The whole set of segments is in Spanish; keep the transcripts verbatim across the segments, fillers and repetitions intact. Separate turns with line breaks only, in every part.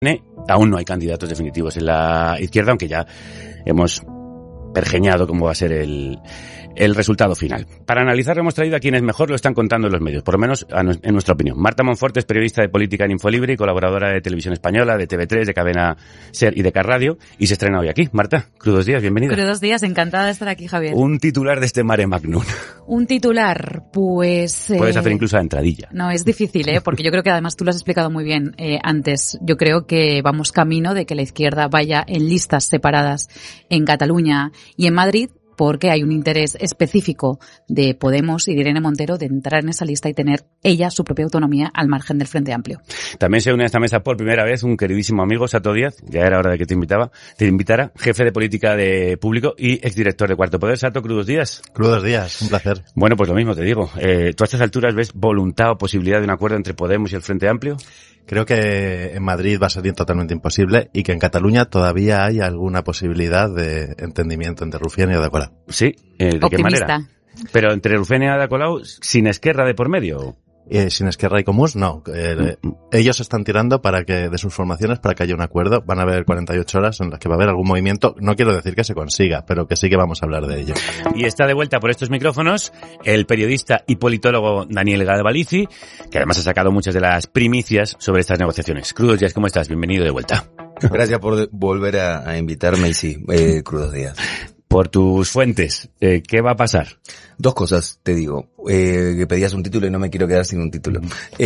Aún no hay candidatos definitivos en la izquierda, aunque ya hemos pergeñado cómo va a ser el, el resultado final. Para analizarlo hemos traído a quienes mejor lo están contando en los medios, por lo menos en nuestra opinión. Marta Monforte es periodista de política en Infolibre y colaboradora de Televisión Española, de T V tres, de Cadena Ser y de Car Radio, y se estrena hoy aquí. Marta, crudos días, bienvenida.
Crudos días, encantada de estar aquí, Javier.
Un titular de este mare magnum.
Un titular, pues...
Puedes
eh,
hacer incluso la entradilla.
No, es difícil, ¿eh? Porque yo creo que además tú lo has explicado muy bien eh, antes. Yo creo que vamos camino de que la izquierda vaya en listas separadas en Cataluña y en Madrid, porque hay un interés específico de Podemos y de Irene Montero de entrar en esa lista y tener ella su propia autonomía al margen del Frente Amplio.
También se une a esta mesa por primera vez un queridísimo amigo, Sato Díaz, ya era hora de que te invitaba, te invitara, jefe de política de público y exdirector de Cuarto Poder. Sato, crudos días.
Crudos días, un placer.
Bueno, pues lo mismo te digo. Eh, ¿Tú a estas alturas ves voluntad o posibilidad de un acuerdo entre Podemos y el Frente Amplio?
Creo que en Madrid va a ser totalmente imposible y que en Cataluña todavía hay alguna posibilidad de entendimiento entre Rufián y Ada Colau.
Sí, eh, ¿de
Optimista.
qué manera? Pero entre Rufián y Ada Colau, sin Esquerra de por medio.
Eh, sin Esquerra y Comuns, no. Eh, mm. Ellos están tirando para que de sus formaciones para que haya un acuerdo. Van a haber cuarenta y ocho horas en las que va a haber algún movimiento. No quiero decir que se consiga, pero que sí que vamos a hablar de ello.
Y está de vuelta por estos micrófonos el periodista y politólogo Daniel Galvalici, que además ha sacado muchas de las primicias sobre estas negociaciones. Crudos días, ¿cómo estás? Bienvenido de vuelta.
Gracias por volver a, a invitarme y sí, eh, crudos días.
Por tus fuentes, eh, ¿qué va a pasar?
Dos cosas, te digo. Eh, que pedías un título y no me quiero quedar sin un título.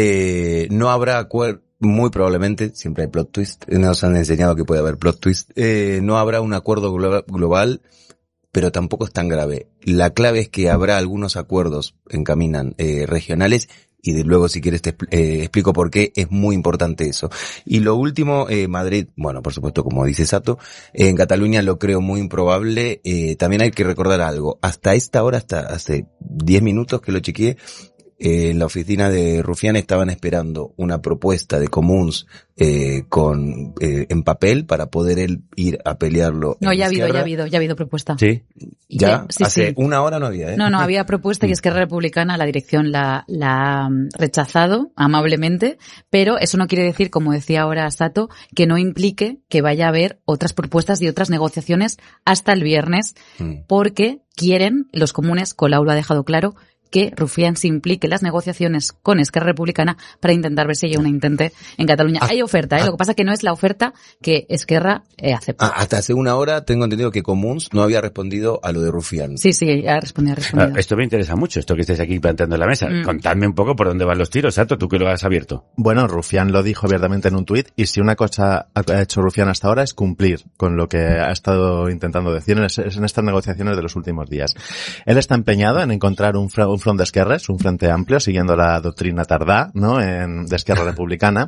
Eh, no habrá acuerdo, muy probablemente, siempre hay plot twist, nos han enseñado que puede haber plot twist, eh, no habrá un acuerdo glo- global, pero tampoco es tan grave. La clave es que habrá algunos acuerdos, encaminan, eh, regionales, y de luego si quieres te eh, explico por qué es muy importante eso. Y lo último, eh, Madrid, bueno, por supuesto, como dice Sato, eh, en Cataluña lo creo muy improbable. Eh, también hay que recordar algo. Hasta esta hora, hasta hace diez minutos que lo chequeé, eh, en la oficina de Rufián estaban esperando una propuesta de Comuns eh, con eh, en papel para poder él ir a pelearlo.
No, ya ha habido,
Esquerra.
ya ha habido, ya ha habido propuesta.
Sí.
Ya,
sí,
hace
sí.
una hora no había, ¿eh?
No, no, había propuesta y Esquerra Republicana, la dirección la, la ha rechazado amablemente, pero eso no quiere decir, como decía ahora Sato, que no implique que vaya a haber otras propuestas y otras negociaciones hasta el viernes, mm. porque quieren, los comunes, Colau lo ha dejado claro, que Rufián se implique en las negociaciones con Esquerra Republicana para intentar ver si hay una intente en Cataluña. Ah, hay oferta, ¿eh? Ah, lo que pasa es que no es la oferta que Esquerra eh, acepta.
Ah, hasta hace una hora tengo entendido que Comuns no había respondido a lo de Rufián.
Sí, sí, ha respondido, ha respondido.
Ah, esto me interesa mucho, esto que estáis aquí planteando en la mesa. Mm. Contadme un poco por dónde van los tiros, Sato, tú que lo has abierto.
Bueno, Rufián lo dijo abiertamente en un tuit y si una cosa ha hecho Rufián hasta ahora es cumplir con lo que ha estado intentando decir en, en estas negociaciones de los últimos días. Él está empeñado en encontrar un, un front de esquerres, un frente amplio, siguiendo la doctrina Tardá, ¿no?, en, de Esquerra Republicana,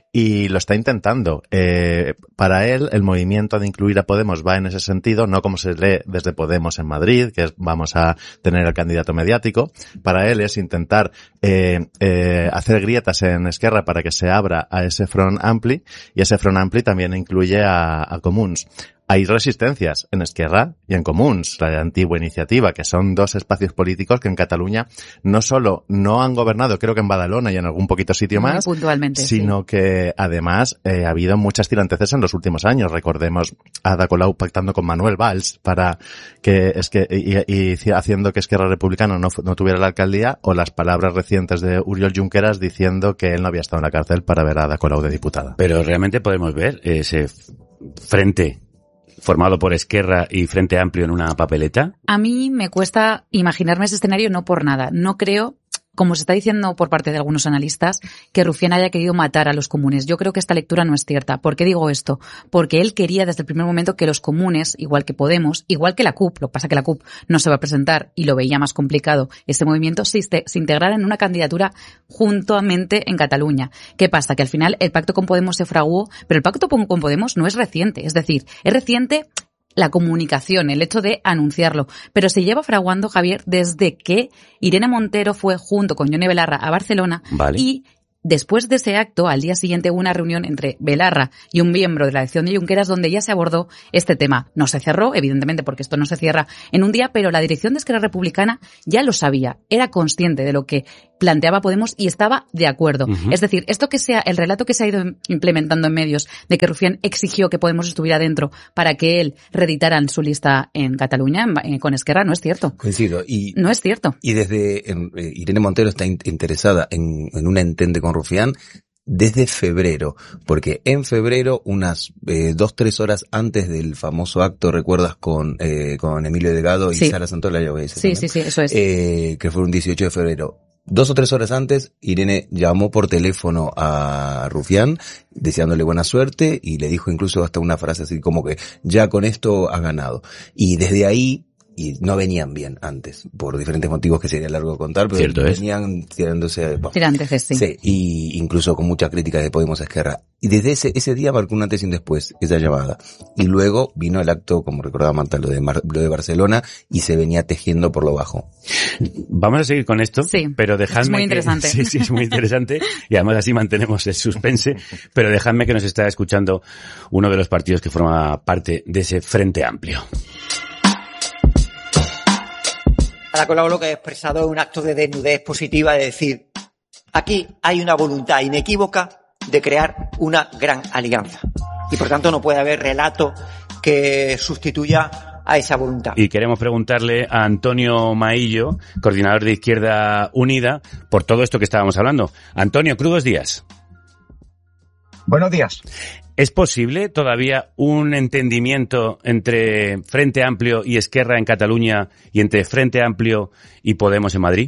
y lo está intentando. Eh, para él, el movimiento de incluir a Podemos va en ese sentido, no como se lee desde Podemos en Madrid, que es, vamos a tener el candidato mediático. Para él es intentar eh, eh, hacer grietas en Esquerra para que se abra a ese front ampli, y ese front ampli también incluye a, a Comuns. Hay resistencias en Esquerra y en Comuns, la antigua iniciativa, que son dos espacios políticos que en Cataluña no solo no han gobernado, creo que en Badalona y en algún poquito sitio
Muy
más,
puntualmente,
sino
sí.
que además eh, ha habido muchas tiranteces en los últimos años. Recordemos a Ada Colau pactando con Manuel Valls para que es que y, y haciendo que Esquerra Republicana no, no tuviera la alcaldía, o las palabras recientes de Oriol Junqueras diciendo que él no había estado en la cárcel para ver a Ada Colau de diputada.
Pero realmente podemos ver ese frente formado por Esquerra y Frente Amplio en una papeleta.
A mí me cuesta imaginarme ese escenario, no por nada. No creo, como se está diciendo por parte de algunos analistas, que Rufián haya querido matar a los comunes. Yo creo que esta lectura no es cierta. ¿Por qué digo esto? Porque él quería desde el primer momento que los comunes, igual que Podemos, igual que la C U P, lo que pasa es que la C U P no se va a presentar y lo veía más complicado, este movimiento se, se integrara en una candidatura juntamente en Cataluña. ¿Qué pasa? Que al final el pacto con Podemos se fraguó, pero el pacto con Podemos no es reciente. Es decir, es reciente la comunicación, el hecho de anunciarlo, pero se lleva fraguando, Javier, desde que Irene Montero fue junto con Yone Belarra a Barcelona,
vale.
y después de ese acto, al día siguiente hubo una reunión entre Belarra y un miembro de la dirección de Junqueras donde ya se abordó este tema. No se cerró, evidentemente, porque esto no se cierra en un día, pero la dirección de Esquerra Republicana ya lo sabía, era consciente de lo que planteaba Podemos y estaba de acuerdo. Uh-huh. Es decir, esto que sea el relato que se ha ido implementando en medios de que Rufián exigió que Podemos estuviera dentro para que él reeditara su lista en Cataluña en, con Esquerra no es cierto.
Coincido. Y,
no es cierto.
Y desde eh, Irene Montero está in- interesada en, en una entente con Rufián desde febrero, porque en febrero, unas eh, dos, tres horas antes del famoso acto, ¿recuerdas? Con eh, con Emilio Delgado y
sí.
Sara Santolaya.
Sí, también. sí, sí, eso es.
Eh, que fue un dieciocho de febrero. Dos o tres horas antes, Irene llamó por teléfono a Rufián, deseándole buena suerte, y le dijo incluso hasta una frase así como que ya con esto ha ganado. Y desde ahí, y no venían bien antes, por diferentes motivos que sería largo contar, pero
Cierto
venían
es.
tirándose... Bueno,
tirantes, sí.
Sí, y incluso con mucha crítica de Podemos a Esquerra. Y desde ese ese día marcó un antes y un después, esa llamada. Y luego vino el acto, como recordaba Marta, lo de, Mar, lo de Barcelona, y se venía tejiendo por lo bajo.
Vamos a seguir con esto,
sí,
pero dejadme
es muy
que,
interesante.
Sí, sí, es muy interesante, y además así mantenemos el suspense, pero dejadme que nos está escuchando uno de los partidos que forma parte de ese Frente Amplio.
Ada Colau lo que ha expresado es un acto de desnudez positiva, de decir, aquí hay una voluntad inequívoca de crear una gran alianza. Y por tanto no puede haber relato que sustituya a esa voluntad.
Y queremos preguntarle a Antonio Maillo, coordinador de Izquierda Unida, por todo esto que estábamos hablando. Antonio, crudos días.
Buenos días.
¿Es posible todavía un entendimiento entre Frente Amplio y Esquerra en Cataluña y entre Frente Amplio y Podemos en Madrid?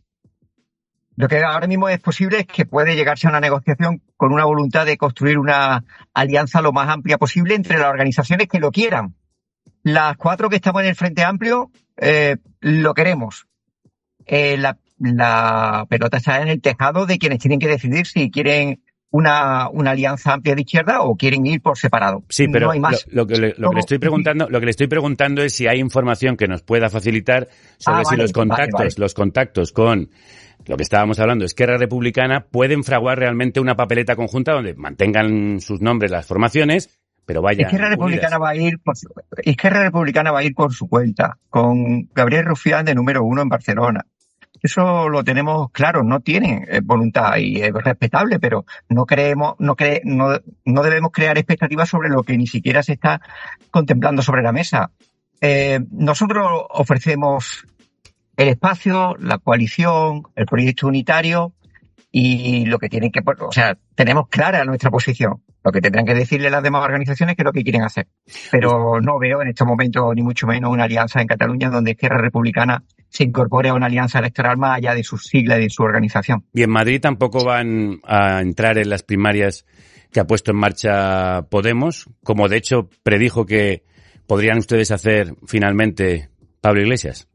Lo que ahora mismo es posible es que puede llegarse a una negociación con una voluntad de construir una alianza lo más amplia posible entre las organizaciones que lo quieran. Las cuatro que estamos en el Frente Amplio eh, lo queremos. Eh, la, la pelota está en el tejado de quienes tienen que decidir si quieren una una alianza amplia de izquierda o quieren ir por separado.
Sí, pero
no hay más.
Lo, lo, que le, lo que le estoy preguntando, lo que le estoy preguntando es si hay información que nos pueda facilitar sobre ah, si vale, los contactos, vale, vale. los contactos con lo que estábamos hablando, Esquerra Republicana, pueden fraguar realmente una papeleta conjunta donde mantengan sus nombres las formaciones, pero vaya.
Esquerra Republicana va a ir por su, Esquerra Republicana va a ir por su cuenta, con Gabriel Rufián de número uno en Barcelona. Eso lo tenemos claro, no tienen eh, voluntad y es respetable, pero no creemos, no cre, no, no debemos crear expectativas sobre lo que ni siquiera se está contemplando sobre la mesa. Eh, nosotros ofrecemos el espacio, la coalición, el proyecto unitario y lo que tienen que, o sea, tenemos clara nuestra posición. Lo que tendrán que decirle las demás organizaciones que es lo que quieren hacer. Pero no veo en estos momentos ni mucho menos una alianza en Cataluña donde Esquerra Republicana se incorpore a una alianza electoral más allá de sus siglas y de su organización.
Y en Madrid tampoco van a entrar en las primarias que ha puesto en marcha Podemos, como de hecho predijo que podrían ustedes hacer finalmente Pablo Iglesias.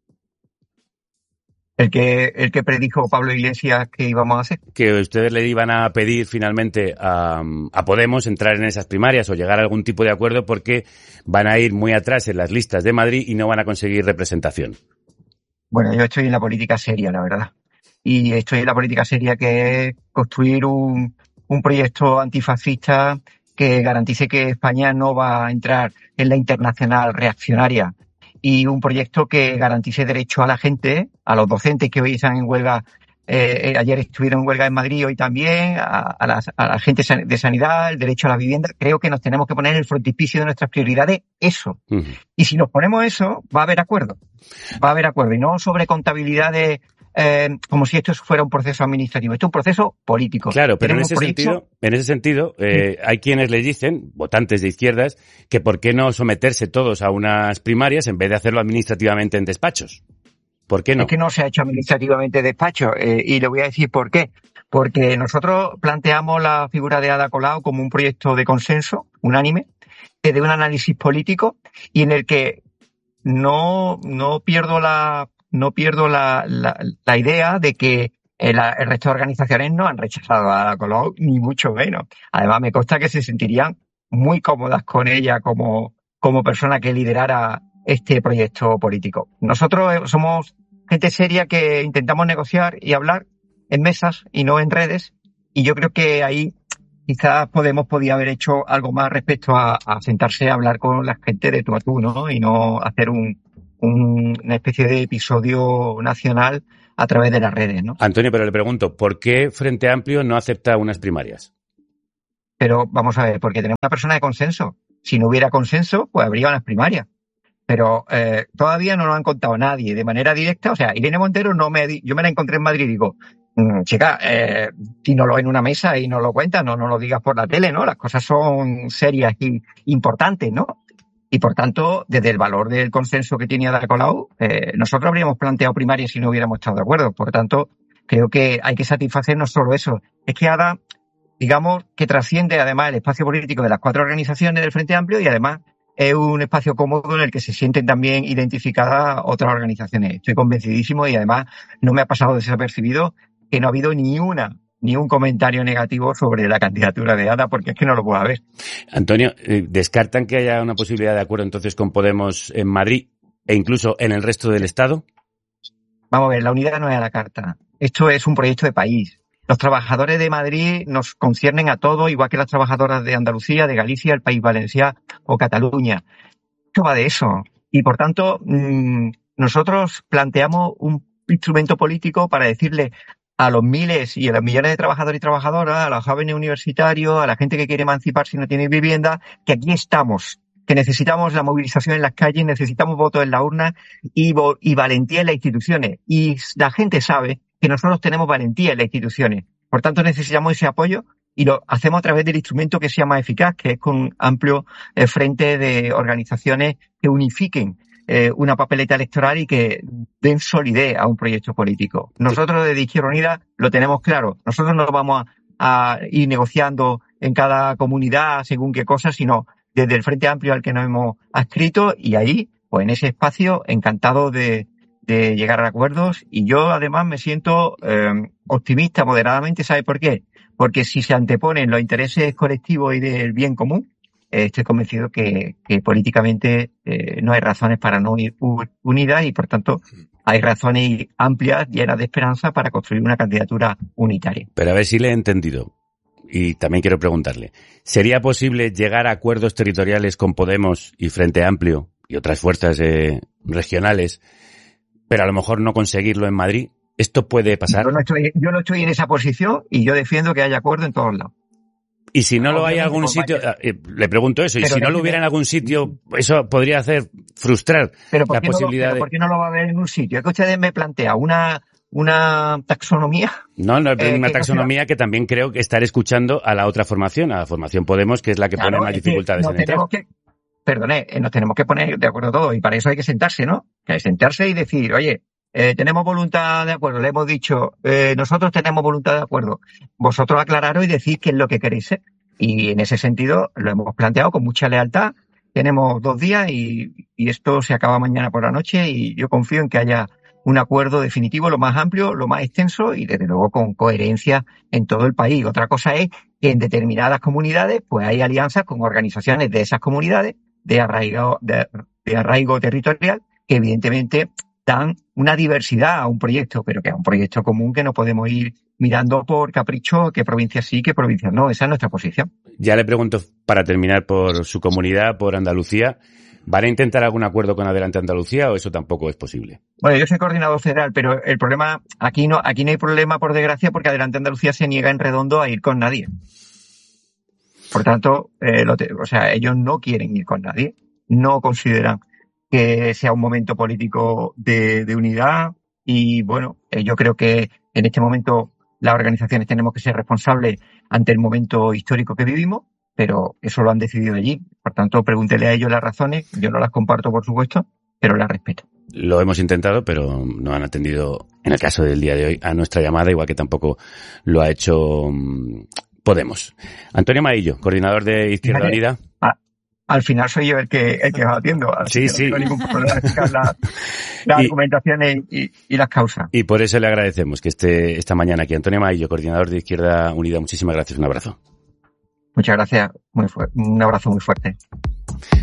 El que, el que predijo Pablo Iglesias que íbamos a hacer.
Que ustedes le iban a pedir finalmente a, a Podemos entrar en esas primarias o llegar a algún tipo de acuerdo porque van a ir muy atrás en las listas de Madrid y no van a conseguir representación.
Bueno, yo estoy en la política seria, la verdad. Y estoy en la política seria que es construir un, un proyecto antifascista que garantice que España no va a entrar en la internacional reaccionaria. Y un proyecto que garantice derecho a la gente, a los docentes que hoy están en huelga, eh, ayer estuvieron en huelga en Madrid, hoy también, a, a, la, a la gente de sanidad, el derecho a la vivienda. Creo que nos tenemos que poner en el frontispicio de nuestras prioridades eso. Uh-huh. Y si nos ponemos eso, va a haber acuerdo. Va a haber acuerdo. Y no sobre contabilidades, eh, como si esto fuera un proceso administrativo. Esto es un proceso político.
Claro, pero en ese, sentido, en ese sentido, eh, sí. hay quienes le dicen, votantes de izquierdas, que por qué no someterse todos a unas primarias en vez de hacerlo administrativamente en despachos. ¿Por qué no?
Es que no se ha hecho administrativamente despacho, eh, y le voy a decir por qué. Porque nosotros planteamos la figura de Ada Colau como un proyecto de consenso unánime, de un análisis político y en el que no no pierdo la no pierdo la la, la idea de que el, el resto de organizaciones no han rechazado a Ada Colau, ni mucho menos. Además, me consta que se sentirían muy cómodas con ella como como persona que liderara este proyecto político. Nosotros somos gente seria que intentamos negociar y hablar en mesas y no en redes, y yo creo que ahí quizás Podemos podía haber hecho algo más respecto a, a sentarse a hablar con la gente de tú a tú, ¿no? Y no hacer un, un, una especie de episodio nacional a través de las redes, ¿no?
Antonio, pero le pregunto, ¿por qué Frente Amplio no acepta unas primarias?
Pero vamos a ver, porque tenemos una persona de consenso. Si no hubiera consenso, pues habría unas primarias. Pero eh, todavía no lo han contado nadie de manera directa. O sea, Irene Montero no me, yo me la encontré en Madrid y digo, mmm, chica, eh, dínoslo en una mesa y no lo cuentas, no, no lo digas por la tele, ¿no? Las cosas son serias y importantes, ¿no? Y por tanto, desde el valor del consenso que tiene Ada Colau, eh, nosotros habríamos planteado primarias si no hubiéramos estado de acuerdo. Por tanto, creo que hay que satisfacer no solo eso. Es que Ada, digamos, que trasciende además el espacio político de las cuatro organizaciones del Frente Amplio y además es un espacio cómodo en el que se sienten también identificadas otras organizaciones. Estoy convencidísimo y además no me ha pasado desapercibido que no ha habido ni una, ni un comentario negativo sobre la candidatura de Ada, porque es que no lo puedo haber.
Antonio, ¿descartan que haya una posibilidad de acuerdo entonces con Podemos en Madrid e incluso en el resto del Estado?
Vamos a ver, la unidad no es a la carta. Esto es un proyecto de país. Los trabajadores de Madrid nos conciernen a todos, igual que las trabajadoras de Andalucía, de Galicia, el País Valenciano o Cataluña. Esto va de eso. Y por tanto, mmm, nosotros planteamos un instrumento político para decirle a los miles y a los millones de trabajadores y trabajadoras, a los jóvenes universitarios, a la gente que quiere emanciparse y no tiene vivienda, que aquí estamos, que necesitamos la movilización en las calles, necesitamos votos en la urna y, y valentía en las instituciones. Y la gente sabe que nosotros tenemos valentía en las instituciones. Por tanto, necesitamos ese apoyo y lo hacemos a través del instrumento que sea más eficaz, que es con un amplio eh, frente de organizaciones que unifiquen eh, una papeleta electoral y que den solidez a un proyecto político. Nosotros desde Izquierda Unida lo tenemos claro. Nosotros no vamos a, a ir negociando en cada comunidad según qué cosas, sino desde el Frente Amplio al que nos hemos adscrito y ahí, pues en ese espacio, encantado de de llegar a acuerdos y yo además me siento eh, optimista moderadamente. ¿Sabe por qué? Porque si se anteponen los intereses colectivos y del bien común, eh, estoy convencido que, que políticamente eh, no hay razones para no unir unidas y por tanto hay razones amplias, llenas de esperanza para construir una candidatura unitaria.
Pero a ver si le he entendido. Y también quiero preguntarle, ¿sería posible llegar a acuerdos territoriales con Podemos y Frente Amplio y otras fuerzas eh, regionales, pero a lo mejor no conseguirlo en Madrid? ¿Esto puede pasar?
Yo no estoy, yo no estoy en esa posición y yo defiendo que haya acuerdo en todos lados.
Y si no lo hay en algún sitio, eh, le pregunto eso, y si no lo hubiera en algún sitio, eso podría hacer frustrar la posibilidad
de... ¿Pero por qué no lo va a haber en un sitio? Es que ustedes me plantean una, una taxonomía.
No, no, eh, una taxonomía que, que también creo que estar escuchando a la otra formación, a la formación Podemos, que es la que claro, pone más dificultades
no
en entrar.
Que, perdone, nos tenemos que poner de acuerdo todos y para eso hay que sentarse, ¿no? Que hay que sentarse y decir, oye, eh, tenemos voluntad de acuerdo, le hemos dicho, eh, nosotros tenemos voluntad de acuerdo, vosotros aclararos y decís qué es lo que queréis ser. Y en ese sentido lo hemos planteado con mucha lealtad, tenemos dos días y, y esto se acaba mañana por la noche y yo confío en que haya un acuerdo definitivo lo más amplio, lo más extenso y desde luego con coherencia en todo el país. Otra cosa es que en determinadas comunidades pues hay alianzas con organizaciones de esas comunidades de arraigo, de, de arraigo territorial que evidentemente dan una diversidad a un proyecto, pero que es un proyecto común que no podemos ir mirando por capricho qué provincia sí, qué provincia no. Esa es nuestra posición.
Ya le pregunto, para terminar, por su comunidad, por Andalucía, ¿van a intentar algún acuerdo con Adelante Andalucía o eso tampoco es posible?
Bueno, yo soy coordinador federal, pero el problema, aquí no, aquí no hay problema por desgracia porque Adelante Andalucía se niega en redondo a ir con nadie. Por tanto, eh, lo te, o sea, ellos no quieren ir con nadie, no consideran que sea un momento político de, de unidad y bueno, eh, yo creo que en este momento las organizaciones tenemos que ser responsables ante el momento histórico que vivimos, pero eso lo han decidido allí. Por tanto, pregúntele a ellos las razones, yo no las comparto por supuesto, pero las respeto.
Lo hemos intentado, pero no han atendido, en el caso del día de hoy, a nuestra llamada, igual que tampoco lo ha hecho um, Podemos. Antonio Maillo, coordinador de Izquierda Unida.
Ah, al final soy yo el que el que va atiendo.
Sí, sí.
No tengo ningún problema en explicar la, las y, argumentaciones y, y las causas.
Y por eso le agradecemos que esté esta mañana aquí. Antonio Maillo, coordinador de Izquierda Unida. Muchísimas gracias. Un abrazo.
Muchas gracias. Muy fu- un abrazo muy fuerte.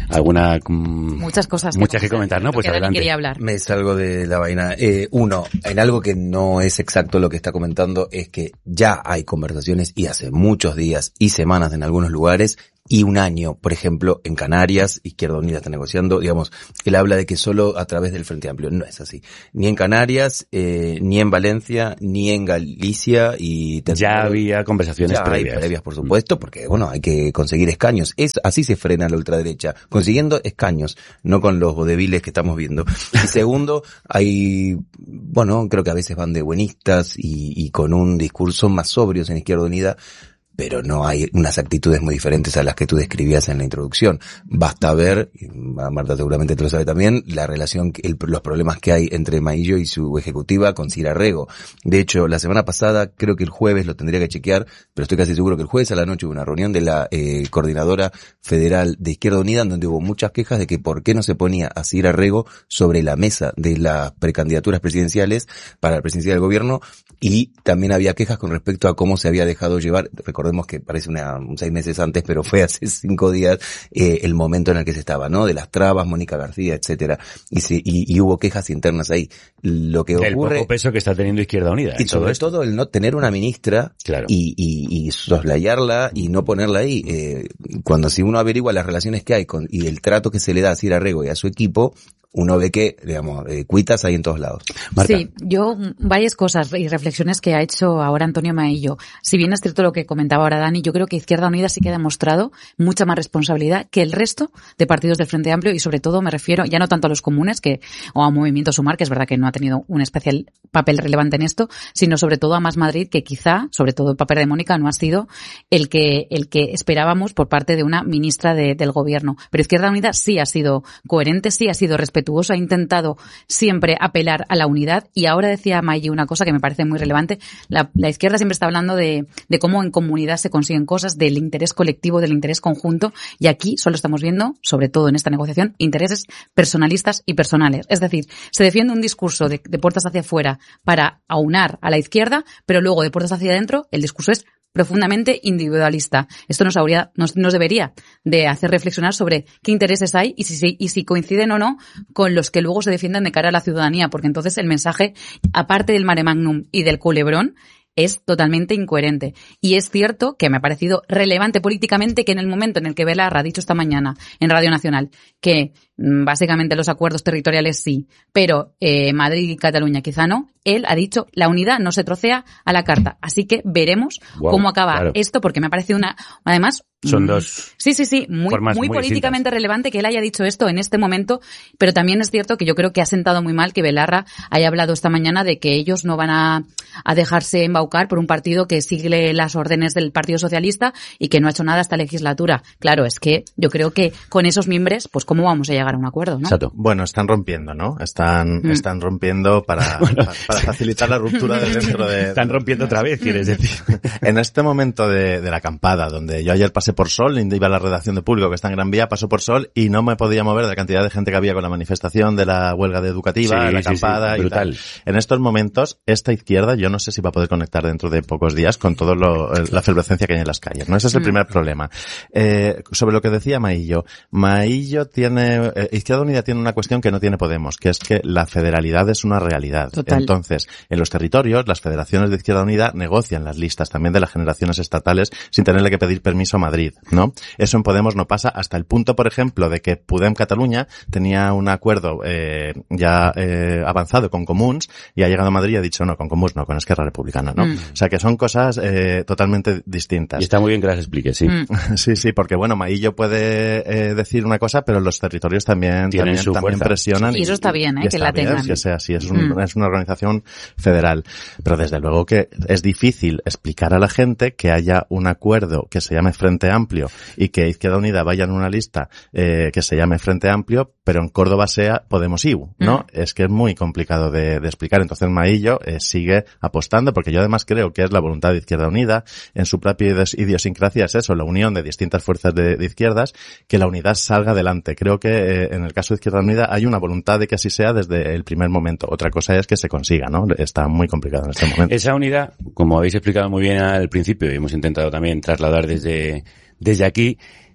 alguna... Mm,
muchas cosas.
Muchas que comentar, ¿no? Pues
que
adelante.
Quería hablar.
Me salgo de la vaina. Eh, uno, en algo que no es exacto lo que está comentando, es que ya hay conversaciones y hace muchos días y semanas en algunos lugares y un año, por ejemplo, en Canarias, Izquierda Unida está negociando, digamos, él habla de que solo a través del Frente Amplio. No es así. Ni en Canarias, eh, ni en Valencia, ni en Galicia y...
Ya había conversaciones
ya
previas.
Hay previas, por supuesto, porque, bueno, hay que conseguir escaños. Es así se frena la ultraderecha, consiguiendo escaños, no con los vodeviles que estamos viendo. Y segundo, hay, bueno, creo que a veces van de buenistas y, y con un discurso más sobrios en Izquierda Unida, pero no hay unas actitudes muy diferentes a las que tú describías en la introducción. Basta ver, y Marta seguramente te lo sabe también, la relación, el, los problemas que hay entre Maillo y su ejecutiva con Cira Rego. De hecho, la semana pasada, creo que el jueves, lo tendría que chequear, pero estoy casi seguro que el jueves a la noche hubo una reunión de la eh, Coordinadora Federal de Izquierda Unida, en donde hubo muchas quejas de que por qué no se ponía a Cira Rego sobre la mesa de las precandidaturas presidenciales para la presidencia del gobierno, y también había quejas con respecto a cómo se había dejado llevar. Recordemos que parece una, un seis meses antes, pero fue hace cinco días eh, el momento en el que se estaba, ¿no? De las trabas, Mónica García, etcétera. Y, se, y, y hubo quejas internas ahí. Lo que
Del
ocurre...
poco peso que está teniendo Izquierda Unida.
Y sobre todo, todo el no tener una ministra,
claro,
y, y, y soslayarla y no ponerla ahí. Eh, cuando si uno averigua las relaciones que hay con, y el trato que se le da a Cira Rego y a su equipo, uno ve que, digamos, eh, cuitas hay en todos lados.
Marta.
Sí, yo, varias cosas y reflexiones que ha hecho ahora Antonio Maillo. Si bien es cierto lo que comentaba ahora Dani, yo creo que Izquierda Unida sí que ha demostrado mucha más responsabilidad que el resto de partidos del Frente Amplio, y sobre todo me refiero ya no tanto a los comunes que o a Movimiento Sumar, que es verdad que no ha tenido un especial papel relevante en esto, sino sobre todo a Más Madrid, que quizá, sobre todo el papel de Mónica, no ha sido el que el que esperábamos por parte de una ministra de, del gobierno. Pero Izquierda Unida sí ha sido coherente, sí ha sido respetuoso, ha intentado siempre apelar a la unidad, y ahora decía Maillo una cosa que me parece muy relevante. La, la izquierda siempre está hablando de, de cómo en comunidad se consiguen cosas, del interés colectivo, del interés conjunto, y aquí solo estamos viendo, sobre todo en esta negociación, intereses personalistas y personales. Es decir, se defiende un discurso de, de puertas hacia afuera para aunar a la izquierda, pero luego de puertas hacia adentro el discurso es profundamente individualista. Esto nos habría, nos, nos debería de hacer reflexionar sobre qué intereses hay y si, y si coinciden o no con los que luego se defienden de cara a la ciudadanía, porque entonces el mensaje, aparte del mare magnum y del culebrón, es totalmente incoherente. Y es cierto que me ha parecido relevante políticamente que en el momento en el que Belarra ha dicho esta mañana en Radio Nacional que mmm, básicamente los acuerdos territoriales sí, pero eh, Madrid y Cataluña quizá no, él ha dicho la unidad no se trocea a la carta. Así que veremos wow, cómo acaba claro. esto, porque me ha parecido una, además...
Son dos.
Sí, sí, sí, muy, muy, muy políticamente distintas. Relevante que él haya dicho esto en este momento, pero también es cierto que yo creo que ha sentado muy mal que Belarra haya hablado esta mañana de que ellos no van a, a dejarse embaucar por un partido que sigue las órdenes del Partido Socialista y que no ha hecho nada esta legislatura. Claro, es que yo creo que con esos mimbres, pues cómo vamos a llegar a un acuerdo, ¿no?
Exacto. Bueno, están rompiendo, ¿no? Están, mm. están rompiendo para, bueno. para, para facilitar la ruptura de dentro de...
Están rompiendo otra vez, quieres decir.
En este momento de, de la acampada, donde yo ayer pasé por Sol, iba a la redacción de Público, que está en Gran Vía, pasó por Sol y no me podía mover de la cantidad de gente que había con la manifestación de la huelga de educativa, sí, la acampada sí, sí, y tal. En estos momentos, esta izquierda, yo no sé si va a poder conectar dentro de pocos días con toda la efervescencia que hay en las calles, ¿no? Ese es el mm. primer problema. Eh, sobre lo que decía Maillo, Maillo tiene, eh, Izquierda Unida tiene una cuestión que no tiene Podemos, que es que la federalidad es una realidad.
Total.
Entonces, en los territorios, las federaciones de Izquierda Unida negocian las listas también de las generaciones estatales sin tenerle que pedir permiso a Madrid, ¿no? Eso en Podemos no pasa, hasta el punto, por ejemplo, de que Podem Catalunya tenía un acuerdo eh, ya eh, avanzado con Comuns y ha llegado a Madrid y ha dicho no, con Comuns no, con Esquerra Republicana, ¿no? Mm. O sea que son cosas eh, totalmente distintas.
Y está muy bien que las expliques, sí.
Mm. Sí, sí, porque bueno, Maillo puede eh, decir una cosa, pero los territorios también,
Tienen
también, también presionan.
Y eso está bien, ¿eh? Que la
bien,
tengan.
Que sea así, es, un, mm. es una organización federal. Pero desde luego que es difícil explicar a la gente que haya un acuerdo que se llame Frente Amplio y que Izquierda Unida vaya en una lista eh, que se llame Frente Amplio, pero en Córdoba sea Podemos I U, ¿no? Mm. Es que es muy complicado de, de explicar. Entonces Maillo eh, sigue apostando, porque yo además creo que es la voluntad de Izquierda Unida, en su propia idiosincrasia es eso, la unión de distintas fuerzas de, de izquierdas, que la unidad salga adelante. Creo que eh, en el caso de Izquierda Unida hay una voluntad de que así sea desde el primer momento. Otra cosa es que se consiga, ¿no? Está muy complicado en este momento.
Esa unidad, como habéis explicado muy bien al principio y hemos intentado también trasladar desde, desde aquí,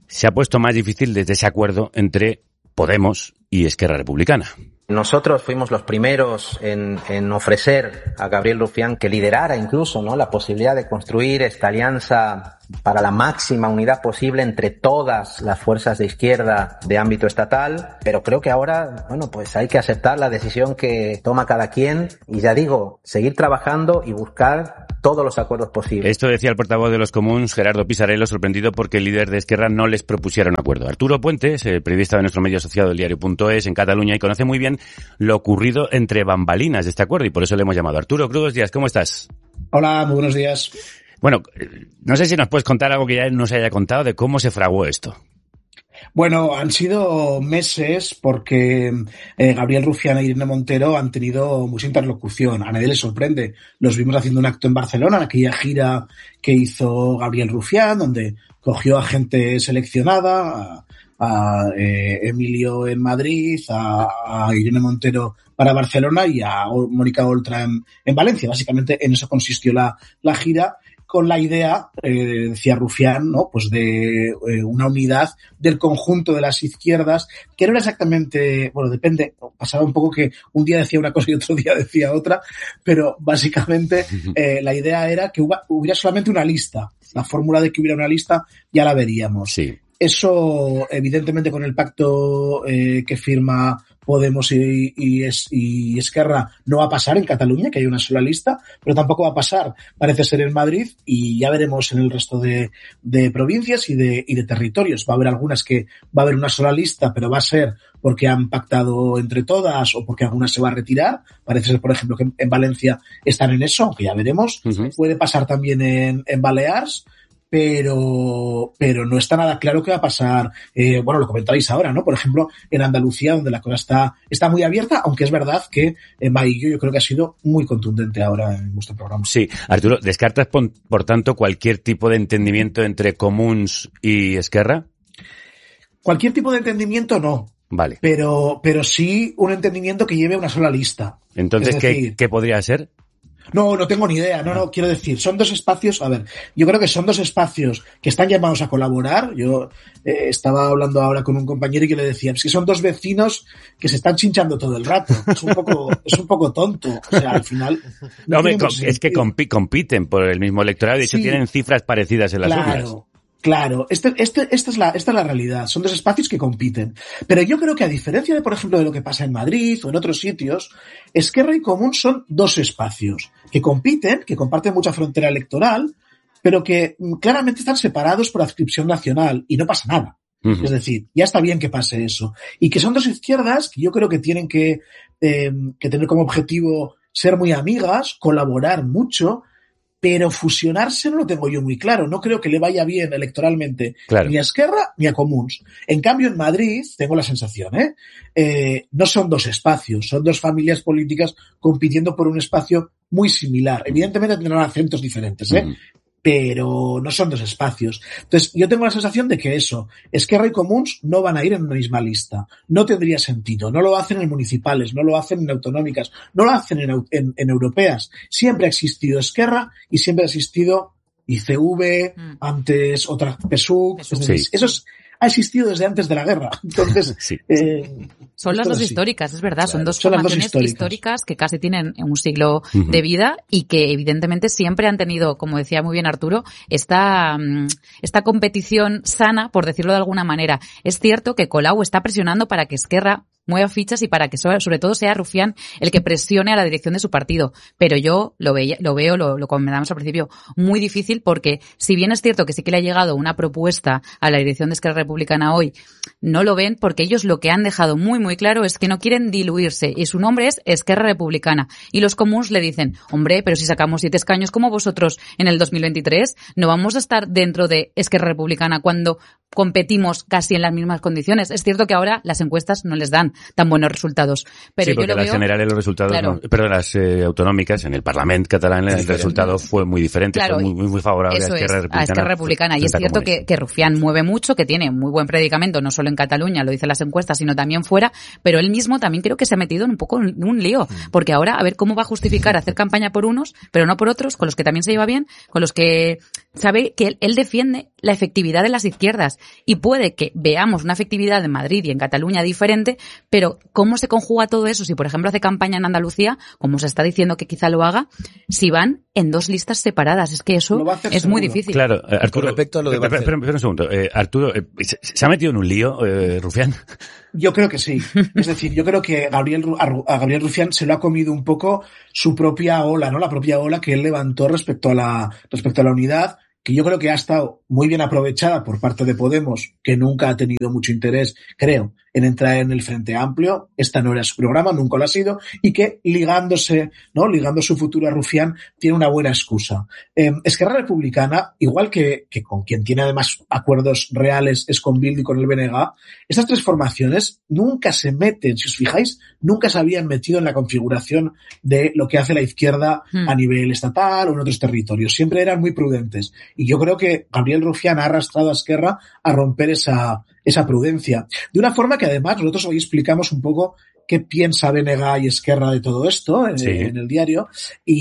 se ha puesto más difícil desde ese acuerdo entre Podemos y Esquerra Republicana.
Nosotros fuimos los primeros en, en ofrecer a Gabriel Rufián que liderara incluso, ¿no?, la posibilidad de construir esta alianza para la máxima unidad posible entre todas las fuerzas de izquierda de ámbito estatal, pero creo que ahora, bueno, pues hay que aceptar la decisión que toma cada quien y, ya digo, seguir trabajando y buscar todos los acuerdos posibles.
Esto decía el portavoz de los comuns, Gerardo Pisarello, sorprendido porque el líder de Esquerra no les propusiera un acuerdo. Arturo Puentes, el periodista de nuestro medio asociado, el diario punto es, en Cataluña, y conoce muy bien lo ocurrido entre bambalinas de este acuerdo, y por eso le hemos llamado. Arturo, crudos días, ¿cómo estás?
Hola, muy buenos días.
Bueno, no sé si nos puedes contar algo que ya nos haya contado de cómo se fraguó esto.
Bueno, han sido meses porque eh, Gabriel Rufián e Irene Montero han tenido mucha interlocución. A nadie le sorprende. Los vimos haciendo un acto en Barcelona, en aquella gira que hizo Gabriel Rufián, donde cogió a gente seleccionada, a, a eh, Emilio en Madrid, a, a Irene Montero para Barcelona y a Mónica Oltra en, en Valencia. Básicamente en eso consistió la, la gira, con la idea, eh, decía Rufián, ¿no?, pues de eh, una unidad del conjunto de las izquierdas, que no era exactamente, bueno, depende, pasaba un poco que un día decía una cosa y otro día decía otra, pero básicamente eh, la idea era que huba, hubiera solamente una lista. La fórmula de que hubiera una lista ya la veríamos.
Sí.
Eso, evidentemente, con el pacto eh, que firma Podemos y, y, es, y Esquerra, no va a pasar en Cataluña, que hay una sola lista, pero tampoco va a pasar, parece ser, en Madrid, y ya veremos en el resto de, de provincias y de, y de territorios. Va a haber algunas que va a haber una sola lista, pero va a ser porque han pactado entre todas o porque alguna se va a retirar. Parece ser, por ejemplo, que en Valencia están en eso, aunque ya veremos. Uh-huh. Puede pasar también en, en Baleares. Pero, pero no está nada claro qué va a pasar. Eh, bueno, lo comentáis ahora, ¿no? Por ejemplo, en Andalucía, donde la cosa está, está muy abierta, aunque es verdad que en Maillo yo creo que ha sido muy contundente ahora en vuestro programa.
Sí. Arturo, ¿descartas, por, por tanto, cualquier tipo de entendimiento entre Comuns y Esquerra?
Cualquier tipo de entendimiento no.
Vale.
Pero, pero sí un entendimiento que lleve una sola lista.
Entonces, es decir, ¿qué, ¿qué podría ser?
No, no tengo ni idea, no, no, quiero decir, son dos espacios, a ver, yo creo que son dos espacios que están llamados a colaborar. Yo eh, estaba hablando ahora con un compañero y que le decía, es que son dos vecinos que se están chinchando todo el rato, es un poco, es un poco tonto, o sea, al final...
No, no me, es que compi- compiten por el mismo electorado, de hecho sí, tienen cifras parecidas en las
claro.
urnas.
Claro, este, este, esta es la, esta es la realidad. Son dos espacios que compiten. Pero yo creo que, a diferencia de, por ejemplo, de lo que pasa en Madrid o en otros sitios, Esquerra y Comuns son dos espacios que compiten, que comparten mucha frontera electoral, pero que claramente están separados por adscripción nacional y no pasa nada. Uh-huh. Es decir, ya está bien que pase eso. Y que son dos izquierdas que yo creo que tienen que, eh, que tener como objetivo ser muy amigas, colaborar mucho, pero fusionarse no lo tengo yo muy claro. No creo que le vaya bien electoralmente claro. ni a Esquerra ni a Comuns. En cambio, en Madrid, tengo la sensación, ¿eh? Eh, no son dos espacios, son dos familias políticas compitiendo por un espacio muy similar. Evidentemente tendrán acentos diferentes, ¿eh? Uh-huh. Pero no son dos espacios. Entonces, yo tengo la sensación de que eso, Esquerra y Comuns no van a ir en una misma lista. No tendría sentido. No lo hacen en municipales, no lo hacen en autonómicas, no lo hacen en, en, en europeas. Siempre ha existido Esquerra y siempre ha existido I C V, mm. antes otra P S U C. Sí. Eso es, ha existido desde antes de la guerra. Entonces,
sí. eh, son las dos históricas, es verdad, claro, son dos son formaciones históricas. históricas que casi tienen un siglo uh-huh. de vida y que evidentemente siempre han tenido, como decía muy bien Arturo, esta, esta competición sana, por decirlo de alguna manera. Es cierto que Colau está presionando para que Esquerra mueva fichas y para que sobre, sobre todo sea Rufián el que presione a la dirección de su partido. Pero yo lo, ve, lo veo, lo, lo comentamos al principio, muy difícil porque si bien es cierto que sí que le ha llegado una propuesta a la dirección de Esquerra Republicana hoy, no lo ven porque ellos lo que han dejado muy muy claro es que no quieren diluirse y su nombre es Esquerra Republicana. Y los comuns le dicen, hombre, pero si sacamos siete escaños como vosotros en el dos mil veintitrés, no vamos a estar dentro de Esquerra Republicana cuando competimos casi en las mismas condiciones. Es cierto que ahora las encuestas no les dan tan buenos resultados. Pero
sí, porque
yo lo
las
veo,
generales los resultados,
claro.
no, perdón, las eh, autonómicas, en el Parlamento catalán el resultado fue muy diferente,
claro,
fue muy, muy, muy favorable
eso
a Esquerra
es,
Republicana.
A Esquerra Republicana. Y es cierto que, que Rufián mueve mucho, que tiene muy buen predicamento, no solo en Cataluña, lo dicen las encuestas, sino también fuera, pero él mismo también creo que se ha metido en un poco en un lío, porque ahora a ver cómo va a justificar hacer campaña por unos, pero no por otros, con los que también se lleva bien, con los que sabe que él, él defiende la efectividad de las izquierdas, y puede que veamos una efectividad en Madrid y en Cataluña diferente, pero ¿cómo se conjuga todo eso? Si por ejemplo hace campaña en Andalucía, como se está diciendo que quizá lo haga, si van en dos listas separadas, es que eso es
seguro.
muy difícil.
Claro, eh, Arturo,
con respecto a lo de
espera, espera, espera un segundo, eh, Arturo, eh, ¿se, ¿se ha metido en un lío, eh, Rufián?
Yo creo que sí. Es decir, yo creo que Gabriel, a Gabriel Rufián se lo ha comido un poco su propia ola, ¿no? La propia ola que él levantó respecto a la, respecto a la unidad, que yo creo que ha estado muy bien aprovechada por parte de Podemos, que nunca ha tenido mucho interés, creo, en entrar en el Frente Amplio. Esta no era su programa, nunca lo ha sido, y que ligándose, ¿no? Ligando su futuro a Rufián, tiene una buena excusa. Eh, Esquerra Republicana, igual que, que con quien tiene además acuerdos reales es con Bildu y con el B N G, estas tres formaciones nunca se meten, si os fijáis, nunca se habían metido en la configuración de lo que hace la izquierda hmm. a nivel estatal o en otros territorios. Siempre eran muy prudentes. Y yo creo que Gabriel Rufián ha arrastrado a Esquerra a romper esa, esa prudencia. De una forma que además nosotros hoy explicamos un poco qué piensa B N G y Esquerra de todo esto en, sí. en el diario.